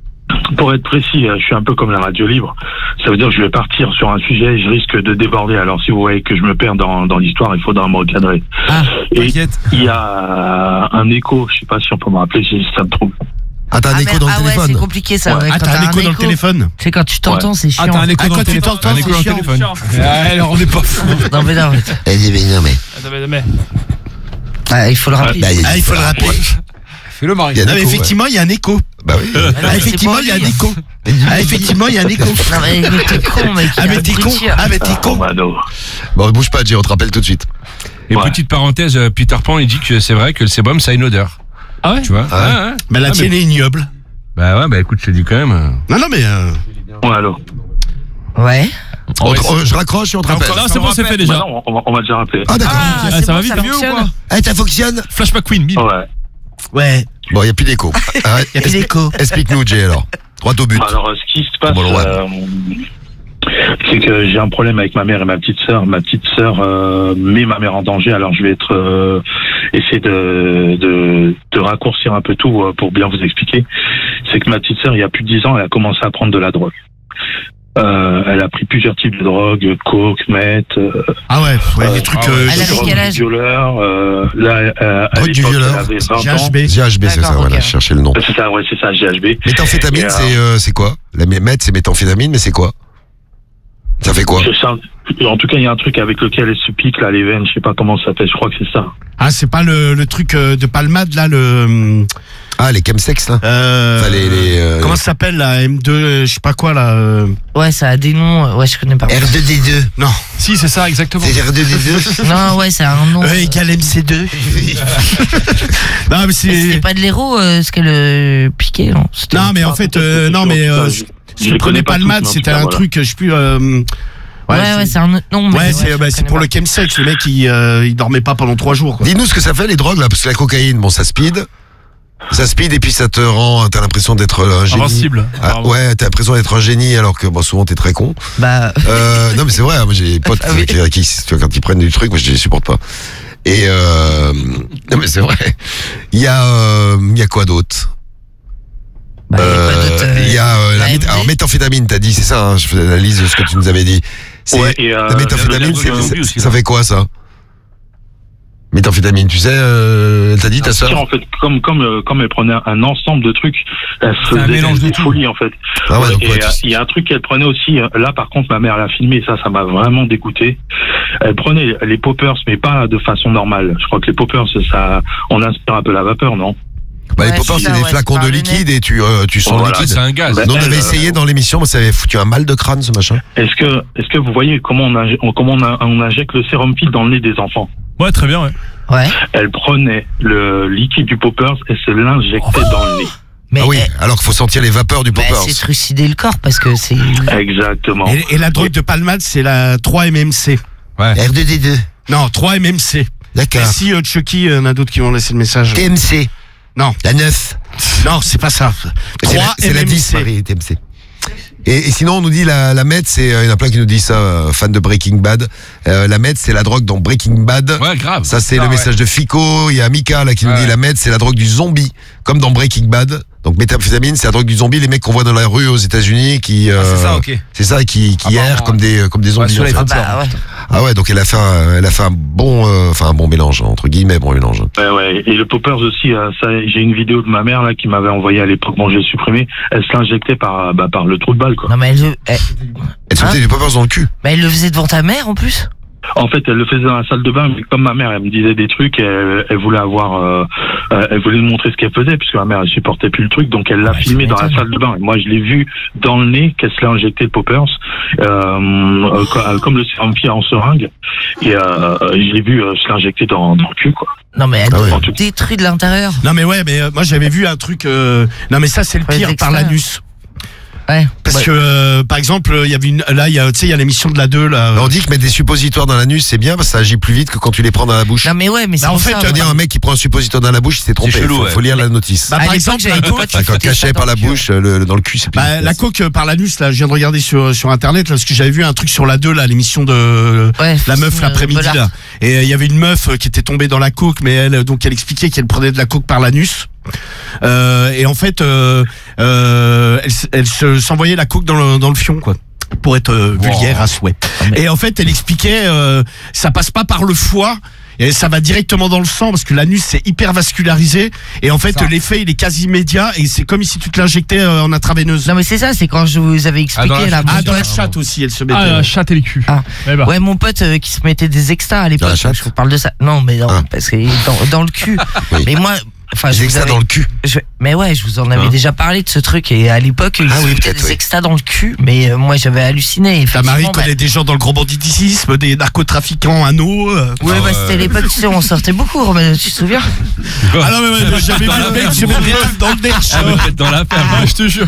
pour être précis, je suis un peu comme la radio libre. Ça veut dire que je vais partir sur un sujet et je risque de déborder. Alors si vous voyez que je me perds dans, dans l'histoire, il faudra me recadrer. Ah, et t'inquiète. il y a un écho, je sais pas si on peut me rappeler si ça me trompe. Ah, t'as un ah, écho merde, dans le ah ouais, téléphone. c'est compliqué ça. Ouais. Ouais, Ah, quand t'as un écho dans le téléphone. C'est quand tu t'entends, c'est chiant. Ah, t'as un écho Ah, dans quand le tu téléphone. t'entends, Un c'est écho dans le chiant. téléphone. Ah, alors on est pas fou. Non mais non, mais- Eh, mais non, mais. Attends, mais- mais- ah, il faut le rappeler. Bah, Ah, il faut le rappeler. Fais-le, Marie. Il y a un Non, mais écho, effectivement, il y a un écho. Bah oui. Ah non, Ah, mais effectivement, c'est il y a un pas lui. écho. Ah, effectivement, il y a un écho. Non mais mais t'es con mec. Ah, il y a mais un t'es con. bruitier. Ah, mais t'es Ah, con. bah, non. Bon, bouge pas, Jay, on te rappelle tout de suite. Et Ouais. petite parenthèse, euh, Peter Pan, il dit que c'est vrai que le sébum, ça a une odeur. Ah ouais? Tu vois? Ah ouais. Ouais, ouais. Mais la Ah, tienne est ignoble. Bah ouais, bah écoute, je te dis quand même. euh, Non, non, mais. euh, Ouais, alors. Ouais. On te- oh, je raccroche et on te rappelle. Non, c'est bon, c'est fait Bah déjà. non, on va, on va déjà rappeler. Ah, d'accord. Ah, Ah, c'est ça bon, va vite, ça mieux ou fonctionne. quoi? Eh, ça fonctionne? Flash McQueen, bim. Ouais. Ouais. Bon, il n'y a plus d'écho. Arrête. Il y a plus d'écho. Explique-nous, Jay, alors. Droit au but. Alors, ce qui se passe, Bon, ouais. euh, c'est que j'ai un problème avec ma mère et ma petite sœur. Ma petite sœur euh, met ma mère en danger. Alors, je vais être euh, essayer de, de de raccourcir un peu tout euh, pour bien vous expliquer. C'est que ma petite sœur, il y a plus de dix ans, elle a commencé à prendre de la drogue. Euh, elle a pris plusieurs types de drogues, coke, meth, euh, Ah ouais, ouais, Euh, des trucs. ah ouais. euh, Elle avait drogue quel du âge violeur. Euh, là, euh, à Drogue du l'époque, violeur. elle avait vingt G ans. H B. G H B, c'est ça, D'accord, voilà, ok. je cherchais le nom. C'est ça, ouais, c'est ça, G H B. Méthamphétamine, Et, euh, c'est euh, c'est quoi? La meth, c'est méthamphétamine, mais c'est quoi? Ça fait quoi? Je sais- en tout cas, il y a un truc avec lequel elle se pique, là, les veines, je sais pas comment ça s'appelle, je crois que c'est ça. Ah, c'est pas le, le truc euh, de Palmade, là, le. Ah, les chemsex, là. Euh, Enfin, les- les, euh, Comment ça s'appelle, là? M deux, euh, je sais pas quoi, là. euh, Ouais, ça a des noms. euh, Ouais, je connais pas. R deux D deux. Non. Si, c'est ça, exactement. C'est R deux D deux. Non, ouais, c'est un nom. E égale M C deux. Non, mais Mais C'était c'est. pas de l'héros, euh, ce qu'elle euh, piquait, non C'était- Non, mais en fait, euh, non, mais. euh, Je- Si je tu les prenais connais pas pas le tous, mat, mais en c'était tout cas, un voilà. truc, je sais plus. euh, Ouais, ouais, c'est un autre nom. mais Ouais, c'est je bah, c'est connais pour pas. le chemsex, le mec, il, euh, il dormait pas pendant trois jours, quoi. Dis-nous ce que ça fait, les drogues, là, parce que la cocaïne, bon, ça speed. Ça speed et puis ça te rend, t'as l'impression d'être un génie. Invincible. Ah, apparemment. ouais, t'as l'impression d'être un génie alors que bon, souvent t'es très con. Bah, Euh, non mais c'est vrai, moi j'ai des potes Ah oui. qui, qui, tu vois, quand ils prennent du truc, moi je les supporte pas. Et euh, non mais c'est vrai. Il y a, euh, il y a quoi d'autre? bah, il y a quoi Euh, d'autre, euh, Il y a euh, la la méth- M D? alors, méthamphétamine, t'as dit, c'est ça, hein, je faisais l'analyse de ce que tu nous avais dit. C'est Ouais, et, euh, la méthamphétamine, il y a c'est- le zombie c'est- aussi, ça là. fait quoi ça? Méthamphétamine, tu sais, euh, t'as dit ta Tiens, sœur? en fait, comme comme euh, comme elle prenait un ensemble de trucs, elle un faisait mélange de des tout. folies en fait. Ah ouais, Ouais, donc, et ouais, euh, tu- il y a un truc qu'elle prenait aussi. euh, Là, par contre, ma mère l'a filmé. Ça, ça m'a vraiment dégoûté. Elle prenait les poppers, mais pas de façon normale. Je crois que les poppers, ça, on inspire un peu la vapeur, non? Bah, les Ouais, poppers, c'est c'est ça, des ouais, flacons c'est de par le liquide et tu, euh, tu sens Voilà, le Ah, liquide. c'est un gaz. Bah, Nous, on elle, avait euh, essayé dans l'émission, mais ça avait foutu un mal de crâne, ce machin. Est-ce que est-ce que vous voyez comment on, injecte, comment on, a- on injecte le sérum fil dans le nez des enfants? Ouais, très bien, ouais. Ouais. Elle prenait le liquide du poppers et se l'injectait dans le nez. Mais Ah oui, eh, alors qu'il faut sentir les vapeurs du bah, poppers. c'est trucider le corps parce que c'est. Exactement. Et, et la drogue de Palmade, c'est la trois M M C. R deux D deux. Non, trois M M C. D'accord. Merci, euh, Chucky, il y en a d'autres qui vont laisser le message. T M C. Non. La neuf. Non, c'est pas ça. C'est la, trois c'est la dix, Marie, T M C. Et, et sinon, on nous dit la, la meth, c'est, euh, il y en a plein qui nous disent ça, euh, fan de Breaking Bad. Euh, la meth, c'est la drogue dans Breaking Bad. Ouais, grave. Ça, c'est Ah, le ouais. message de Fico. Il y a Mika, là, qui nous Ouais. dit la meth, c'est la drogue du zombie. Comme dans Breaking Bad. Donc, méthamphétamine, c'est la drogue du zombie. Les mecs qu'on voit dans la rue aux États-Unis qui, euh, Ah, c'est ça, ok. c'est ça, qui, qui Ah, errent bah, comme des, comme des zombies. sur en les fait. photos. Bah ouais. Ah ouais, donc elle a fait un, elle a fait un bon, euh, enfin un bon mélange, entre guillemets, bon mélange. Ouais, ouais. Et le poppers aussi, euh, ça, j'ai une vidéo de ma mère là qui m'avait envoyé à l'époque, bon, j'ai supprimé. Elle se l'injectait par, bah, par le trou de balle, quoi. Non, mais elle, le- elle, Elle se Hein mettait du poppers dans le cul. bah, elle le faisait devant ta mère en plus. En fait, elle le faisait dans la salle de bain, mais comme ma mère, elle me disait des trucs, elle, elle voulait avoir, euh, euh, elle voulait me montrer ce qu'elle faisait, puisque ma mère, elle supportait plus le truc, donc elle l'a Ouais, filmé tu dans la m'étonnes. salle de bain. Et moi, je l'ai vu dans le nez qu'elle se l'est injecté le poppers, euh, euh, co- comme le sérum fille en seringue, et euh, je l'ai vu euh, se l'injecter dans, dans le cul, quoi. Non, mais elle Ah ouais. te détruit de l'intérieur. Non, mais ouais, mais euh, moi j'avais vu un truc. euh, Non, mais ça, c'est le Ouais, pire par extra. l'anus. Ouais. Parce Ouais. que, euh, par exemple, il y avait une. Là, il y a, tu sais, il y a l'émission de la deux, là. On dit que mettre des suppositoires dans l'anus, c'est bien parce que ça agit plus vite que quand tu les prends dans la bouche. Non, mais ouais, mais c'est Bah, en pour fait, ça, Tu vas ouais. dire un mec qui prend un suppositoire dans la bouche, il s'est trompé. C'est chelou, faut, ouais. faut lire la notice. Bah, À par l'époque, exemple, j'avais la des coke, potes qui Enfin, quand foutaient ça caché dans par la le cul. bouche, le, le- dans le cul, c'est plus Bah, efficace. la coke euh, par l'anus, là, je viens de regarder sur, sur internet, là, parce que j'avais vu un truc sur la deux, là, l'émission de Ouais, la meuf euh, l'après-midi, Bollard. là. Et euh, il y avait une meuf euh, qui était tombée dans la coke, mais elle, euh, donc elle expliquait qu'elle prenait de la coke par l'anus. Euh, et en fait, euh, euh, elle, s- elle se, s'envoyait la coke dans le, dans le fion, quoi. Pour être euh, vulgaire à souhait. Et en fait, elle expliquait, euh, ça passe pas par le foie. Et ça va directement dans le sang parce que l'anus c'est hyper vascularisé et en fait Ça. l'effet il est quasi immédiat et c'est comme si tu te l'injectais euh, en intraveineuse. Non mais c'est ça, c'est quand je vous avais expliqué dans la là. chatte. mon Ah dans la pote- chatte aussi elle se mettait. Ah, chatte et les culs. Ah. Eh ben. Ouais, mon pote euh, qui se mettait des extas à l'époque. la chatte Je vous parle de ça. Non, mais non, Ah. parce que dans, dans le cul. Oui. Mais moi, enfin, je J'ai vous que ça avais- dans le cul. je- mais ouais, je vous en avais Hein déjà parlé de ce truc et à l'époque, il Ah se oui, mettait peut-être, des oui. extas dans le cul, mais euh, moi j'avais halluciné. Ta Marie effectivement, bah- connaît des gens dans le gros banditisme, des narcotrafiquants anneaux. Euh. Ouais, bah, c'était l'époque, tu sais, on sortait beaucoup, Romain, tu te souviens? Ah non mais ouais, j'avais vu le mec se mettre des trucs dans le nez. Ah, mais peut-être dans l'affaire. Ah, je te jure.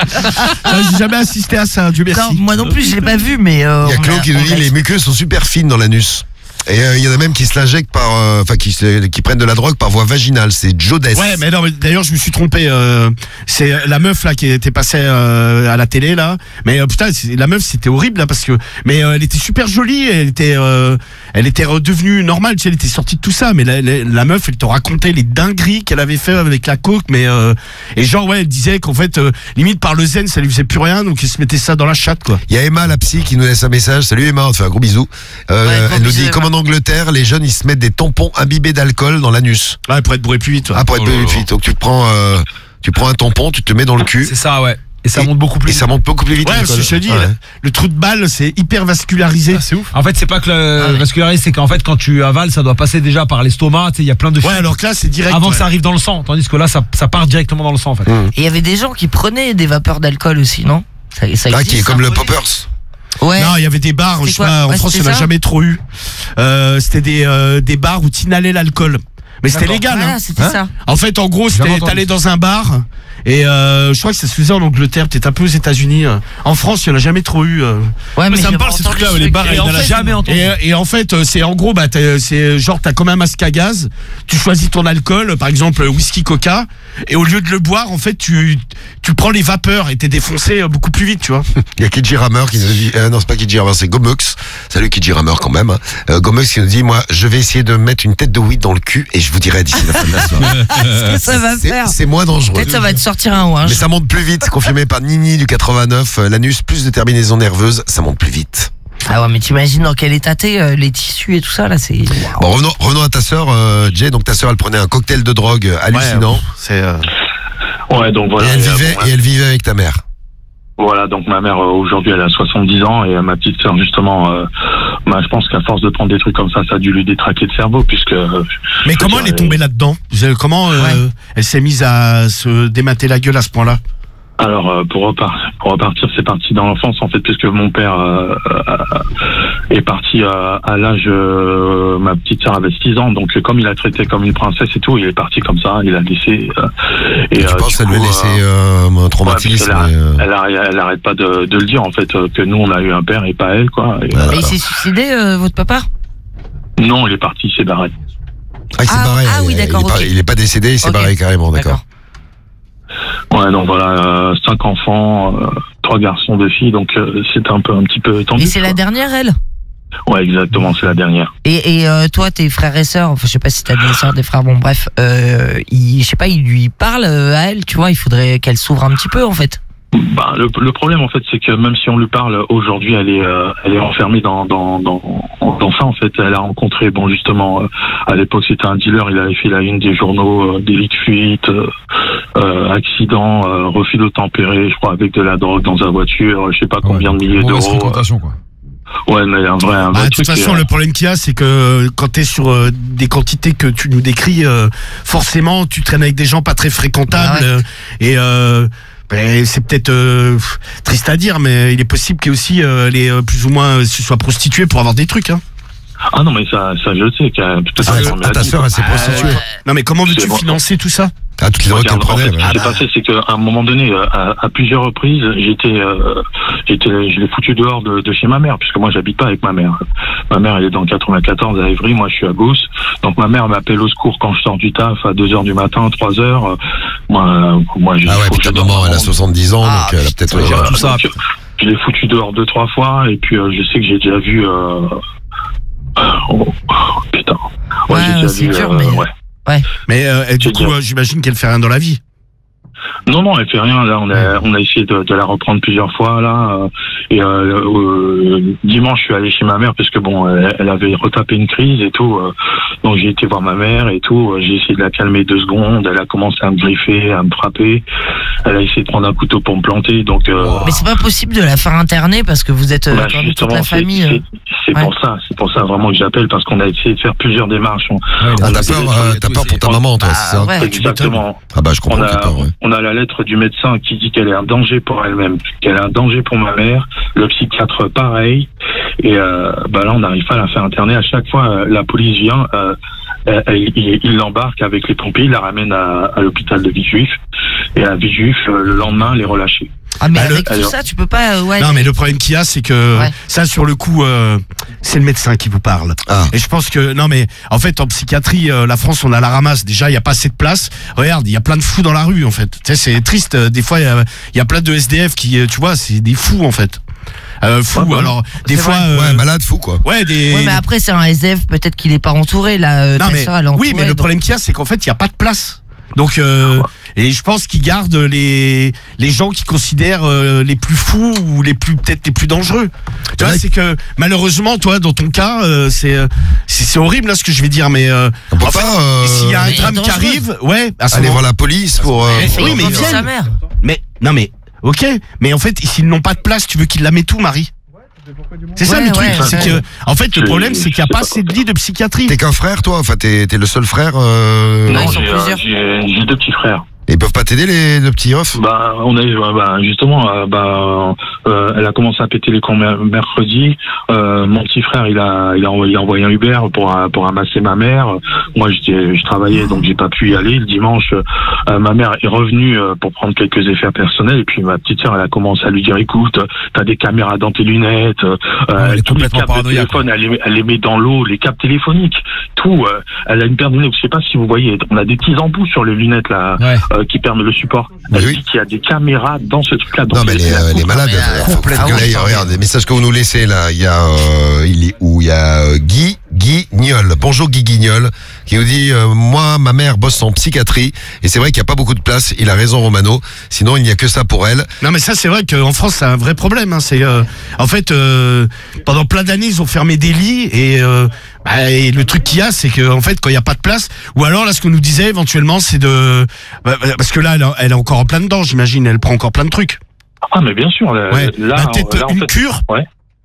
Ah, J'ai jamais assisté à ça, Dieu merci. Non, moi non plus, je l'ai pas vu, mais. euh, Il y a on Claude m'a- qui nous on dit m'a les muqueuses sont super fines dans l'anus. Et euh, il y en a même qui se l'injectent par, euh, enfin qui, se- qui prennent de la drogue par voie vaginale. C'est Joe Dess. Ouais, mais non, mais d'ailleurs, je me suis trompé. Euh, c'est la meuf là qui était passée euh, à la télé là. Mais euh, putain, c'est- la meuf, c'était horrible là parce que. Mais euh, elle était super jolie. Elle était, euh, elle était redevenue normale. Tu sais, elle était sortie de tout ça. Mais la, la, la meuf, elle te racontait les dingueries qu'elle avait fait avec la coke. Mais euh, et genre ouais, elle disait qu'en fait, euh, limite par le zen, ça lui faisait plus rien. Donc elle se mettait ça dans la chatte quoi. Il y a Emma, la psy, qui nous laisse un message. Salut Emma, on te fait un gros bisou. Euh, Ouais, gros elle nous bisous, dit, Emma. comme en Angleterre, les jeunes, ils se mettent des tampons imbibés d'alcool dans l'anus. Ouais, pour être bourré plus vite. Ouais. Ah, pour être Oh là plus là. vite. Donc tu prends, euh, tu prends un tampon, tu te mets dans le cul. C'est ça, ouais. Et ça Et- monte beaucoup plus Et vite. ça monte beaucoup plus vite. Ouais, parce que l'alcool. je te dis, Ouais. le, le trou de balle, c'est hyper vascularisé. Ah, c'est ouf. En fait, c'est pas que le Ah ouais. vascularisé, c'est qu'en fait, quand tu avales, ça doit passer déjà par l'estomac. Tu sais, il y a plein de Ouais, fibres alors que là, c'est direct. avant ouais. que ça arrive dans le sang. Tandis que là, ça, ça part directement dans le sang, en fait. Mmh. Et il y avait des gens qui prenaient des vapeurs d'alcool aussi, non? Ça, ça Ah, existe, qui est comme ça, le Romain? Poppers. Ouais. Non, il y avait des bars, je C'était sais quoi pas, en Ouais, France, il c'était n'y en a ça jamais trop eu. Euh, c'était des, euh, des bars où tu inhalais l'alcool. Mais c'était D'accord. légal. Voilà, Hein. c'était Hein ça. En fait, en gros, Jamais c'était entendu. t'allais dans un bar et euh, je crois que ça se faisait en Angleterre, peut-être un peu aux États-Unis. euh. En France, il n'y en a jamais trop eu. euh. Ouais, mais ça me j'ai parle, ces entendu trucs-là, ce les bars, truc. il y en a jamais entendu. Et, et en fait, euh, c'est en gros, bah, t'as- c'est genre t'as comme un masque à gaz. Tu choisis ton alcool, par exemple whisky, coca, et au lieu de le boire, en fait, tu tu prends les vapeurs et t'es défoncé euh, beaucoup plus vite, tu vois. Il y a Kidji Rammer qui nous dit, euh, non, c'est pas Kidji Rammer, c'est Gomux. Salut Kidji Rammer quand même. Euh, Gomux qui nous dit, moi, je vais essayer de mettre une tête de weed dans le cul et je vous dirai d'ici la fin de la soirée. Qu'est-ce que ça va C'est- faire? C'est moins dangereux. Peut-être ça va te sortir un ouin. Mais ça monte plus vite, confirmé par Nini du quatre-vingt-neuf. Euh, L'anus, plus de terminaisons nerveuses, ça monte plus vite. Ah ouais, mais t'imagines dans quel état t'es, euh, les tissus et tout ça, là, c'est. Waouh. Bon, revenons, revenons à ta sœur, euh, Jay. Donc ta sœur, elle prenait un cocktail de drogue euh, hallucinant. Ouais, c'est. euh, Ouais, donc et, voilà. elle Et, euh, vivait, bon, et elle vivait avec ta mère. Voilà, donc ma mère euh, aujourd'hui elle a soixante-dix ans et euh, ma petite sœur justement, euh, bah, je pense qu'à force de prendre des trucs comme ça, ça a dû lui détraquer le cerveau puisque. euh, Mais je comment veux elle est dire, tombée là-dedans Vous- Comment euh, Ouais. elle s'est mise à se démater la gueule à ce point-là? Alors euh, pour, repar- pour repartir, c'est parti dans l'enfance en fait, puisque mon père euh, euh, est parti euh, à l'âge, euh, ma petite sœur avait six ans, donc euh, comme il a traité comme une princesse et tout, il est parti comme ça, il a laissé. Euh, et Tu euh, penses du que ça lui a coup, laissé euh, euh, un ouais, traumatisme parce qu'elle et, euh, elle, arrête- elle arrête pas de, de le dire en fait, euh, que nous on a eu un père et pas elle quoi. Et, Voilà. Mais il s'est suicidé, euh, votre papa? euh, non, il est parti, il s'est barré. Ah, il s'est Ah, barré. ah oui, il- d'accord, Il, est pas- ok. il est pas décédé, il s'est Ok. barré carrément, d'accord. Ouais, donc voilà, euh, cinq enfants, euh, trois garçons, deux filles, donc euh, c'était un peu un petit peu tendu. Et c'est la quoi. dernière, elle? Ouais, exactement, c'est la dernière. Et, et euh, toi, tes frères et sœurs, enfin, je sais pas si t'as des sœurs, des frères, bon, bref, euh, il, je sais pas, il lui parle euh, à elle, tu vois, il faudrait qu'elle s'ouvre un petit peu, en fait. Bah, le, le problème en fait, c'est que même si on lui parle aujourd'hui, elle est, euh, elle est enfermée dans, dans, dans, dans ça en fait. Elle a rencontré, bon justement, euh, à l'époque c'était un dealer, il avait fait la une des journaux, euh, délit de fuite, euh, euh, accident, euh, refus d'obtempérer, je crois, avec de la drogue dans sa voiture, je sais pas combien de milliers Mauvaise d'euros. fréquentation, quoi. Ouais, mais un vrai, un vrai Bah, de truc. toute façon, et, euh, le problème qu'il y a, c'est que quand t'es sur euh, des quantités que tu nous décris, euh, forcément, tu traînes avec des gens pas très fréquentables. Ah ouais. euh, et euh, ben, c'est peut-être euh, pff, triste à dire, mais il est possible qu'il y ait aussi euh, les euh, plus ou moins euh, se soient prostituées pour avoir des trucs. Hein. Ah non, mais ça, ça je le sais. qu'elle- de toute Ah, façon, elle me ah, l'a ta dit, sœur, quoi. elle s'est prostituée. Non, mais comment veux-tu C'est bon. financer tout ça? Ah, toutes les drogues qu'elle Regarde, en prenait. fait, ouais. ce qui s'est passé, c'est qu'à un moment donné, euh, à, à plusieurs reprises, j'étais, euh, j'étais, je l'ai foutu dehors de, de chez ma mère, puisque moi, j'habite pas avec ma mère. Ma mère, elle est dans le quatre-vingt-quatorze à Évry, moi, je suis à Beauce. Donc, ma mère m'appelle au secours quand je sors du taf à deux heures du matin, trois heures. Euh, Moi, euh, moi, je Ah ouais, faut puis que ta je dorme maman, elle a avant. soixante-dix ans, Ah, donc elle a peut-être. putain, euh, gère tout ça. Donc, je l'ai foutu dehors deux, trois fois, et puis euh, je sais que j'ai déjà vu. Euh... Oh, putain. Ouais, j'ai déjà c'est vu, dur, euh, mais- ouais. Ouais. Mais euh, et du C'est coup, bien. euh, j'imagine qu'elle fait rien dans la vie. Non, non, elle fait rien. Là, on a, on a essayé de, de la reprendre plusieurs fois là. euh, Et euh, euh, dimanche, je suis allé chez ma mère parce que bon, elle, elle avait retapé une crise et tout. euh, donc j'ai été voir ma mère et tout. J'ai essayé de la calmer deux secondes. Elle a commencé à me griffer, à me frapper. Elle a essayé de prendre un couteau pour me planter. Donc. Euh, Mais c'est pas possible de la faire interner parce que vous êtes euh, bah, quand même toute justement, la c'est- famille. c'est- euh. C'est Ouais. pour ça, c'est pour ça vraiment que j'appelle parce qu'on a essayé de faire plusieurs démarches. On, Ah, on t'as a peur, des- euh, t'as peur pour ta maman, toi, c'est ça? Ah, ouais. Exactement. Ah bah je comprends On que t'as a, peur, ouais. on a la lettre du médecin qui dit qu'elle est un danger pour elle-même, qu'elle est un danger pour ma mère, le psychiatre pareil, et euh, bah là on n'arrive pas à la faire interner. À chaque fois, euh, la police vient, euh, elle- elle- il il l'embarque avec les pompiers, il la ramène à, à l'hôpital de Villejuif, et à Villejuif, euh, le lendemain, les relâcher. Ah mais Bah, le- avec tout alors- ça, tu peux pas. euh, ouais. Non, mais le problème qu'il y a, c'est que Ouais. ça, sur le coup, euh, c'est le médecin qui vous parle. Ah. Et je pense que non, mais en fait, en psychiatrie, euh, la France, on a la ramasse. Déjà, il y a pas assez de place. Regarde, il y a plein de fous dans la rue, en fait. Tu sais, c'est triste. euh, Des fois, il y a, il y a plein de S D F qui, euh, tu vois, c'est des fous, en fait. Euh, fous. Ouais, bah, alors, des c'est fois, vrai. euh, Ouais, malade, fou, quoi. ouais, des. Ouais, mais après c'est un S D F, peut-être qu'il est pas entouré là. euh, Non, ta mais, sœur, elle est entourée, oui, mais le donc- problème qu'il y a, c'est qu'en fait, il y a pas de place. Donc, euh, et je pense qu'ils gardent les les gens qui considèrent euh, les plus fous ou les plus peut-être les plus dangereux. Tu vois, Ouais. c'est que malheureusement, toi, dans ton cas, euh, c'est euh, c'est c'est horrible là ce que je vais dire, mais euh, On peut en fait, pas, euh, et s'il y a un mais drame qui dangereux. arrive, ouais, à ce aller moment- voir la police pour... euh, Mais pour- oui, mais Comme ils sa viennent. mère. Mais non, mais ok, mais en fait, s'ils n'ont pas de place, tu veux qu'ils la mettent tout, Marie? C'est ça Ouais, le truc, ouais, c'est ouais. que en fait le Je- problème c'est qu'il n'y a je pas sais assez de lits de psychiatrie. T'es qu'un frère, toi? Enfin, t'es t'es le seul frère euh, Non, ils Non, sont j'ai, euh, plusieurs. j'ai j'ai deux petits frères. Ils peuvent pas t'aider, les deux petits off? Bah, on a eu, euh, bah, justement, euh, bah, euh, elle a commencé à péter les camps mer- mercredi. Euh, mon petit frère, il a, il a envoyé, il a envoyé un Uber pour, euh, pour ramasser ma mère. Moi, j'étais, je travaillais, donc j'ai pas pu y aller. Le dimanche, euh, ma mère est revenue euh, pour prendre quelques effets personnels. Et puis ma petite sœur, elle a commencé à lui dire, écoute, t'as des caméras dans tes lunettes. Euh, elle est tous les complètement câbles de paranoïaque, téléphone, elle les, elle les met dans l'eau, les câbles téléphoniques, tout. Euh, elle a une paire de lunettes. Je sais pas si vous voyez, on a des petits embouts sur les lunettes là, Ouais. euh, qui permettent le support. Oui, Elle oui. dit qu'il y a des caméras dans ce truc-là. Non, mais elle est, euh, elle est malade. mais, euh, Faut- faut- complètement. faut- là, regarde, les messages que vous nous laissez là. Il y a, euh, il est où? Il y a euh, Guy, Guy Guignol. Bonjour Guy Guignol, qui nous dit euh, moi, ma mère bosse en psychiatrie et c'est vrai qu'il n'y a pas beaucoup de place. Il a raison, Romano. Sinon, il n'y a que ça pour elle. Non mais ça c'est vrai qu'en France c'est un vrai problème. Hein. C'est euh, en fait euh, pendant plein d'années ils ont fermé des lits et, euh, bah, et le truc qu'il y a c'est que en fait quand il y a pas de place ou alors là ce qu'on nous disait éventuellement c'est de bah, parce que là elle, a- elle est encore en plein dedans j'imagine elle prend encore plein de trucs. Ah, mais bien sûr. Là, Ouais. là, Bah, peut-être là, en une fait, cure. Ouais.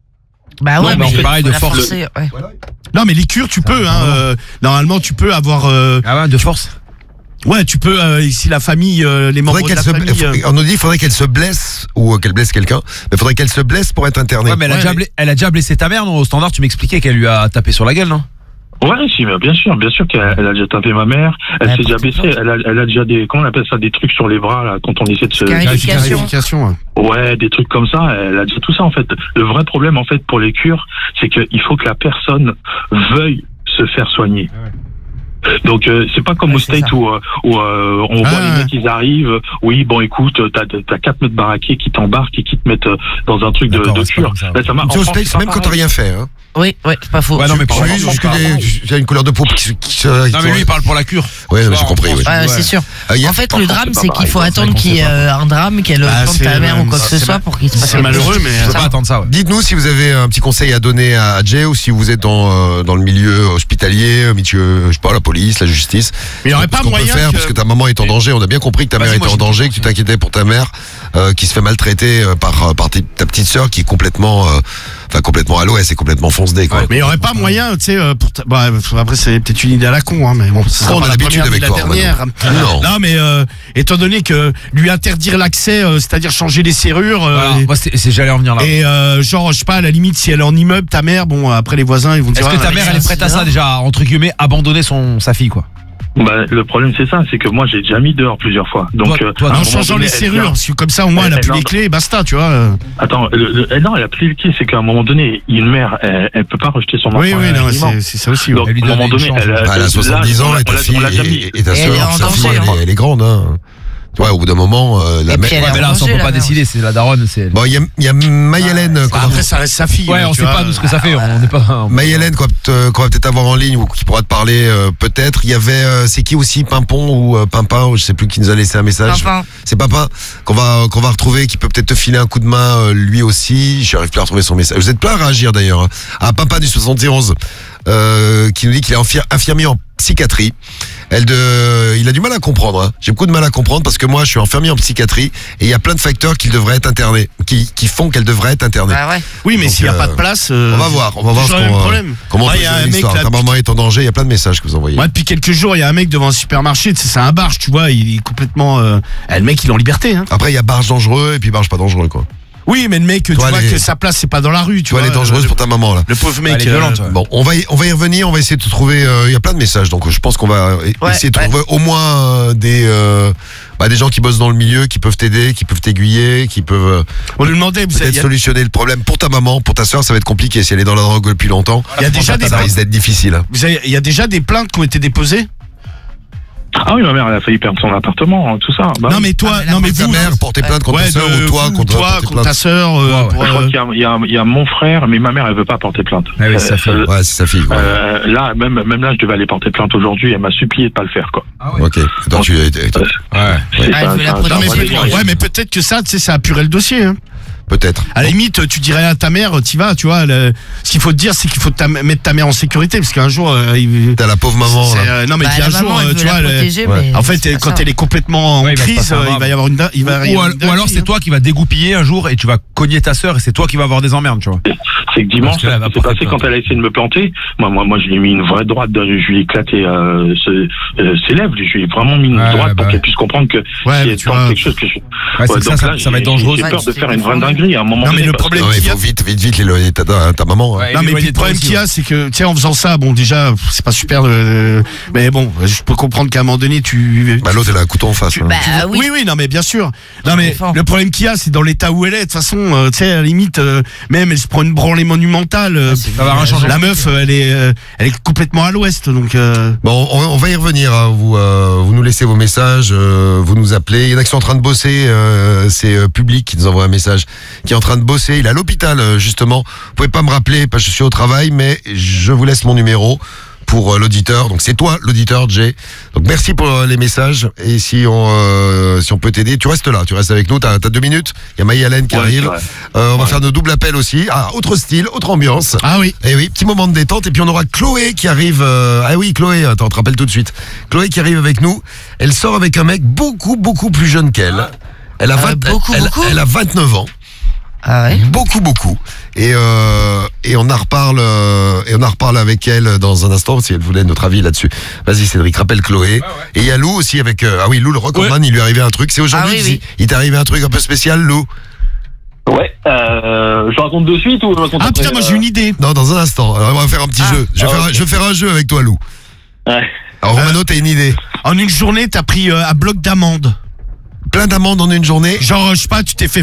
Bah ouais, Ouais, mais mais en fait, pareil, de faut la force. forcer, ouais. Non mais les cures tu peux hein, euh, normalement tu peux avoir euh, Ah ouais, de force. ouais tu peux euh, si la famille euh, les membres Faudrait de qu'elle la se, famille euh, on nous dit qu'il faudrait qu'elle se blesse ou euh, qu'elle blesse quelqu'un. Mais faudrait qu'elle se blesse pour être internée. Ouais, mais elle a, Ouais, déjà mais- blessé, elle a déjà blessé ta mère, non? Au standard, tu m'expliquais qu'elle lui a tapé sur la gueule, non? Ouais, si, mais bien sûr, bien sûr qu'elle elle a déjà tapé ma mère. Elle Ouais, s'est déjà porte blessée. plainte. Elle a, elle a déjà des, comment on appelle ça, des trucs sur les bras là, quand on essaie de se. Scarification. Scarification, ouais. Ouais, des trucs comme ça. Elle a déjà tout ça en fait. Le vrai problème en fait pour les cures, c'est qu'il faut que la personne veuille se faire soigner. Donc euh, c'est pas comme Ouais, au c'est State ça. où, euh, où euh, on Ah, voit ouais. les mecs ils arrivent, oui bon écoute t'as t'as quatre mecs baraqués qui t'embarquent et qui te mettent euh, dans un truc de, D'accord, de c'est pas cure. comme ça. Là, ça m'a- Tu sais, en au France, States, c'est pas même quand t'as pareil. rien fait. Hein. Oui, ouais, c'est pas faux. Ouais, non, mais pour Juste, juste que des- il y a une couleur de peau qui, qui se. Non, mais lui, il parle pour la cure. Ouais, Tu j'ai vois, en compris. France, ouais. Ouais, Ouais. c'est sûr. Euh, il y a- En fait, en le France, drame, c'est c'est pas qu'il faut pareil, attendre c'est qu'il y ait vrai qu'on sait euh, un drame, qu'elle Ah, plante c'est- ta mère ou quoi que c'est ce soit ma- pour qu'il se passe c'est quelque malheureux chose. mais Faut Ça. pas attendre ça, ouais. Dites-nous si vous avez un petit conseil à donner à Jay ou si vous êtes dans, euh, dans le milieu hospitalier, milieu, je sais pas, la police, la justice. mais il y aurait Ce pas qu'on peut moyen faire, que- parce que ta maman est en danger. On a bien compris que ta Vas-y, mère moi, était en j'ai une danger, que tu t'inquiétais pour ta mère, euh, qui se fait maltraiter euh, par, euh, par tes- ta petite sœur qui est complètement, euh, enfin complètement à l'ouest, c'est complètement fonce-dé, quoi. Mais il y aurait pas moyen, tu sais, euh, pour ta- bah, après c'est peut-être une idée à la con, hein, mais bon, ce sera On a pas la l'habitude première ni avec la toi, dernière. Romano. Non. Non, mais euh, étant donné que lui interdire l'accès, euh, c'est-à-dire changer les serrures, euh, Voilà, moi, c'est, c'est- j'allais en venir là. et euh, genre, je sais pas, à la limite, si elle est en immeuble, ta mère, bon, après les voisins, ils vont dire. Est-ce que ah, ta mère, mais elle est ça, prête à c'est ça, bizarre. déjà, à, entre guillemets, abandonner son, sa fille, quoi? Bah, le problème c'est ça, c'est que moi j'ai déjà mis dehors plusieurs fois. Donc Toi- euh, toi, à un En moment changeant donné, les elle serrures, vient- parce que comme ça, au moins, elle a Elle- plus elle- les clés, et basta, tu vois. euh. Attends, le, le- elle- non, elle a plus le pied, c'est qu'à un moment donné, une mère, elle, elle peut pas rejeter son enfant. Oui, oui, non, infiniment. c'est c'est ça aussi. ouais. Donc, Elle lui à un donne moment une donné, chance. elle, Ah, elle a là, soixante-dix on ans l'a- et ta on l'a- fille on l'a déjà mis. et, et ta Et elle est sœur, en sa fille, danger, elle, hein. est- elle est grande, hein. Ouais, au bout d'un moment, euh, la Et mère. puis elle Ouais, est mais là, ça, on rangée, peut la pas mère. décider, c'est la daronne, c'est. Bon, il y a, il y a Maïhélène qu'on va Après, ça reste sa fille. Ouais, on tu sait vois. pas nous ce que ça fait, on n'est pas. Maïhélène qu'on va peut- qu'on va peut-être avoir en ligne ou qui pourra te parler euh, peut-être. Il y avait, euh, c'est qui aussi, Pimpon ou euh, Pimpin, ou je sais plus qui nous a laissé un message. Pimpin. C'est Pimpin qu'on va qu'on va retrouver, qui peut peut-être te filer un coup de main euh, lui aussi. J'arrive plus à retrouver son message. Vous êtes plein à réagir d'ailleurs. Hein. Ah, Pimpin du soixante et onze euh, qui nous dit qu'il est infir- infirmier en psychiatrie. Elle de, il a du mal à comprendre. Hein. J'ai beaucoup de mal à comprendre parce que moi, je suis infirmier en psychiatrie et il y a plein de facteurs qui devraient être internés, qui, qui font qu'elle devrait être internée. Bah ouais. Oui, mais Donc, s'il n'y a euh, pas de place. euh, On va voir, on va voir ce toujours le qu'on, même euh, problème. comment on Ah, peut il y a gérer un mec l'histoire. là, Ta maman est en danger, il y a plein de messages que vous envoyez. Ouais, depuis quelques jours, il y a un mec devant un supermarché, tu sais, c'est un barge, tu vois, il est complètement. Euh... eh, le mec, il est en liberté. Hein. Après, il y a barge dangereux et puis barge pas dangereux, quoi. Oui, mais le mec, tu Toi, vois elle est- que sa place, c'est pas dans la rue, tu Tu vois, vois. elle est dangereuse le, pour ta maman, là. le pauvre mec. Elle est violente, ouais. Bon, on va y, on va y revenir, on va essayer de trouver. euh, Il y a plein de messages, donc je pense qu'on va euh, Ouais, essayer de ouais. trouver au moins euh, des euh, bah, des gens qui bossent dans le milieu, qui peuvent t'aider, qui peuvent t'aiguiller, qui peuvent euh, On lui demandait, vous savez, peut-être il y a- solutionner le problème pour ta maman, pour ta soeur, ça va être compliqué si elle est dans la drogue depuis longtemps. il y a déjà des. Ça risque d'être difficile. Vous savez, il y a déjà des plaintes qui ont été déposées. Ah oui, ma mère, elle a failli perdre son appartement, hein, tout ça. Bah, Non, oui. mais toi, Ah, mais la non, mais Ta vous. mère porter plainte contre Ouais, ta soeur de- ou toi vous, contre toi, porter contre ta plainte. sœur. euh, Ouais, ouais. pour, Je crois euh, qu'il y a, il y, a, il y a mon frère, mais ma mère, elle veut pas porter plainte. Ah oui, ça fait. Euh, Ouais, c'est sa fille. Quoi. euh, là, même, même là, je devais aller porter plainte aujourd'hui. Elle m'a supplié de pas le faire, quoi. Ok. Attends, tu. attends, Ouais. C'est Ah, ça, il veut la ça, Non, protéger. mais ça, peut- ça, ouais, mais peut-être que ça, tu sais, ça a apuré le dossier. Hein. Peut-être. À la limite, tu dirais à ta mère, t'y vas, tu vois. le- Ce qu'il faut te dire, c'est qu'il faut ta- mettre ta mère en sécurité, parce qu'un jour, euh, il- T'as la pauvre maman. c'est, là. euh, non, mais Bah, puis la un jour, maman, elle euh, veut tu la vois, le- protéger, ouais. mais en fait, c'est pas quand ça. elle est complètement en Ouais, il va se crise, passer un euh, il drame. va y avoir une, da- il va y Ou, avoir al- une ou alors dinguerie, c'est hein. toi qui vas dégoupiller un jour et tu vas cogner ta sœur et c'est toi qui vas avoir des emmerdes, tu vois. C'est que dimanche, Parce que là, elle va ça s'est porter passé plainte. quand elle a essayé de me planter. Moi, moi, moi, je lui ai mis une vraie droite. Je lui ai éclaté euh, ce- euh, ses lèvres. Je lui ai vraiment mis une Ouais, droite bah pour ouais. qu'elle puisse comprendre que Ouais, si mais elle tu tente vois- quelque chose que je. Ouais, c'est Ouais, que ça, donc ça, là, ça va être j'ai- dangereux. J'ai peur de Ouais, faire une vraie c'est dinguerie à un moment Non, mais donné. le parce problème que- Ouais, il qu'il y a- faut vite, vite, vite l'éloigner de ta, ta, ta maman. hein. Ouais, Non, mais puis éloigner le de toi problème aussi, qu'il y ouais. a, c'est que, tu sais, en faisant ça, bon, déjà, c'est pas super de. Mais bon, je peux comprendre qu'à un moment donné, tu. Bah, l'autre, elle a un couteau en face. hein. Bah oui. Oui, oui, non, mais bien sûr. Non, mais défends. le problème qu'il y a, c'est dans l'état où elle est. De toute façon, euh, tu sais, à la limite, euh, même elle se prend une branlée monumentale. euh, c'est Ça va rien changer. la meuf, euh, elle est, euh, elle est complètement à l'ouest, donc. euh, Bon, on, on va y revenir. Hein. Vous, euh, vous nous laissez vos messages, euh, vous nous appelez. Il y en a qui sont en train de bosser. Euh, c'est euh, Public qui nous envoie un message. Qui est en train de bosser. Il est à l'hôpital euh, justement. Vous pouvez pas me rappeler parce que je suis au travail, mais je vous laisse mon numéro pour euh, l'auditeur. Donc c'est toi l'auditeur, Jay. Donc merci pour euh, les messages. Et si on euh, si on peut t'aider, tu restes là. Tu restes avec nous. T'as as deux minutes. Il y a Maïhélène qui Ouais, arrive. c'est vrai. Euh, on va Ouais. faire nos doubles appels aussi. Ah, autre style, autre ambiance. Ah oui. Eh oui, petit moment de détente. Et puis on aura Chloé qui arrive. euh, Ah oui, Chloé, attends, on te rappelle tout de suite. Chloé qui arrive avec nous. Elle sort avec un mec beaucoup, beaucoup plus jeune qu'elle. Elle a, Ah, vingt, beaucoup, elle, beaucoup elle a vingt-neuf ans. Ah ouais. Beaucoup, beaucoup. Et, euh, et on en reparle, euh, et on en reparle avec elle dans un instant si elle voulait notre avis là-dessus. Vas-y, Cédric, rappelle Chloé. Et il y a Lou aussi avec. euh, ah oui, Lou, le recordman, il lui est arrivé un truc. C'est aujourd'hui Ah oui, que oui. il t'est arrivé un truc un peu spécial, Lou. Ouais, euh, je raconte de suite ou je raconte Ah après, putain, moi euh, j'ai une idée. Non, dans un instant. Alors, on va faire un petit Ah. jeu. Je vais, Ah, faire, un- ok. je vais faire un jeu avec toi, Lou. Ouais. Alors, Romano, t'as une idée. En une journée, t'as pris euh, un bloc d'amande. Plein d'amendes en une journée. Genre, euh, je sais pas, tu t'es fait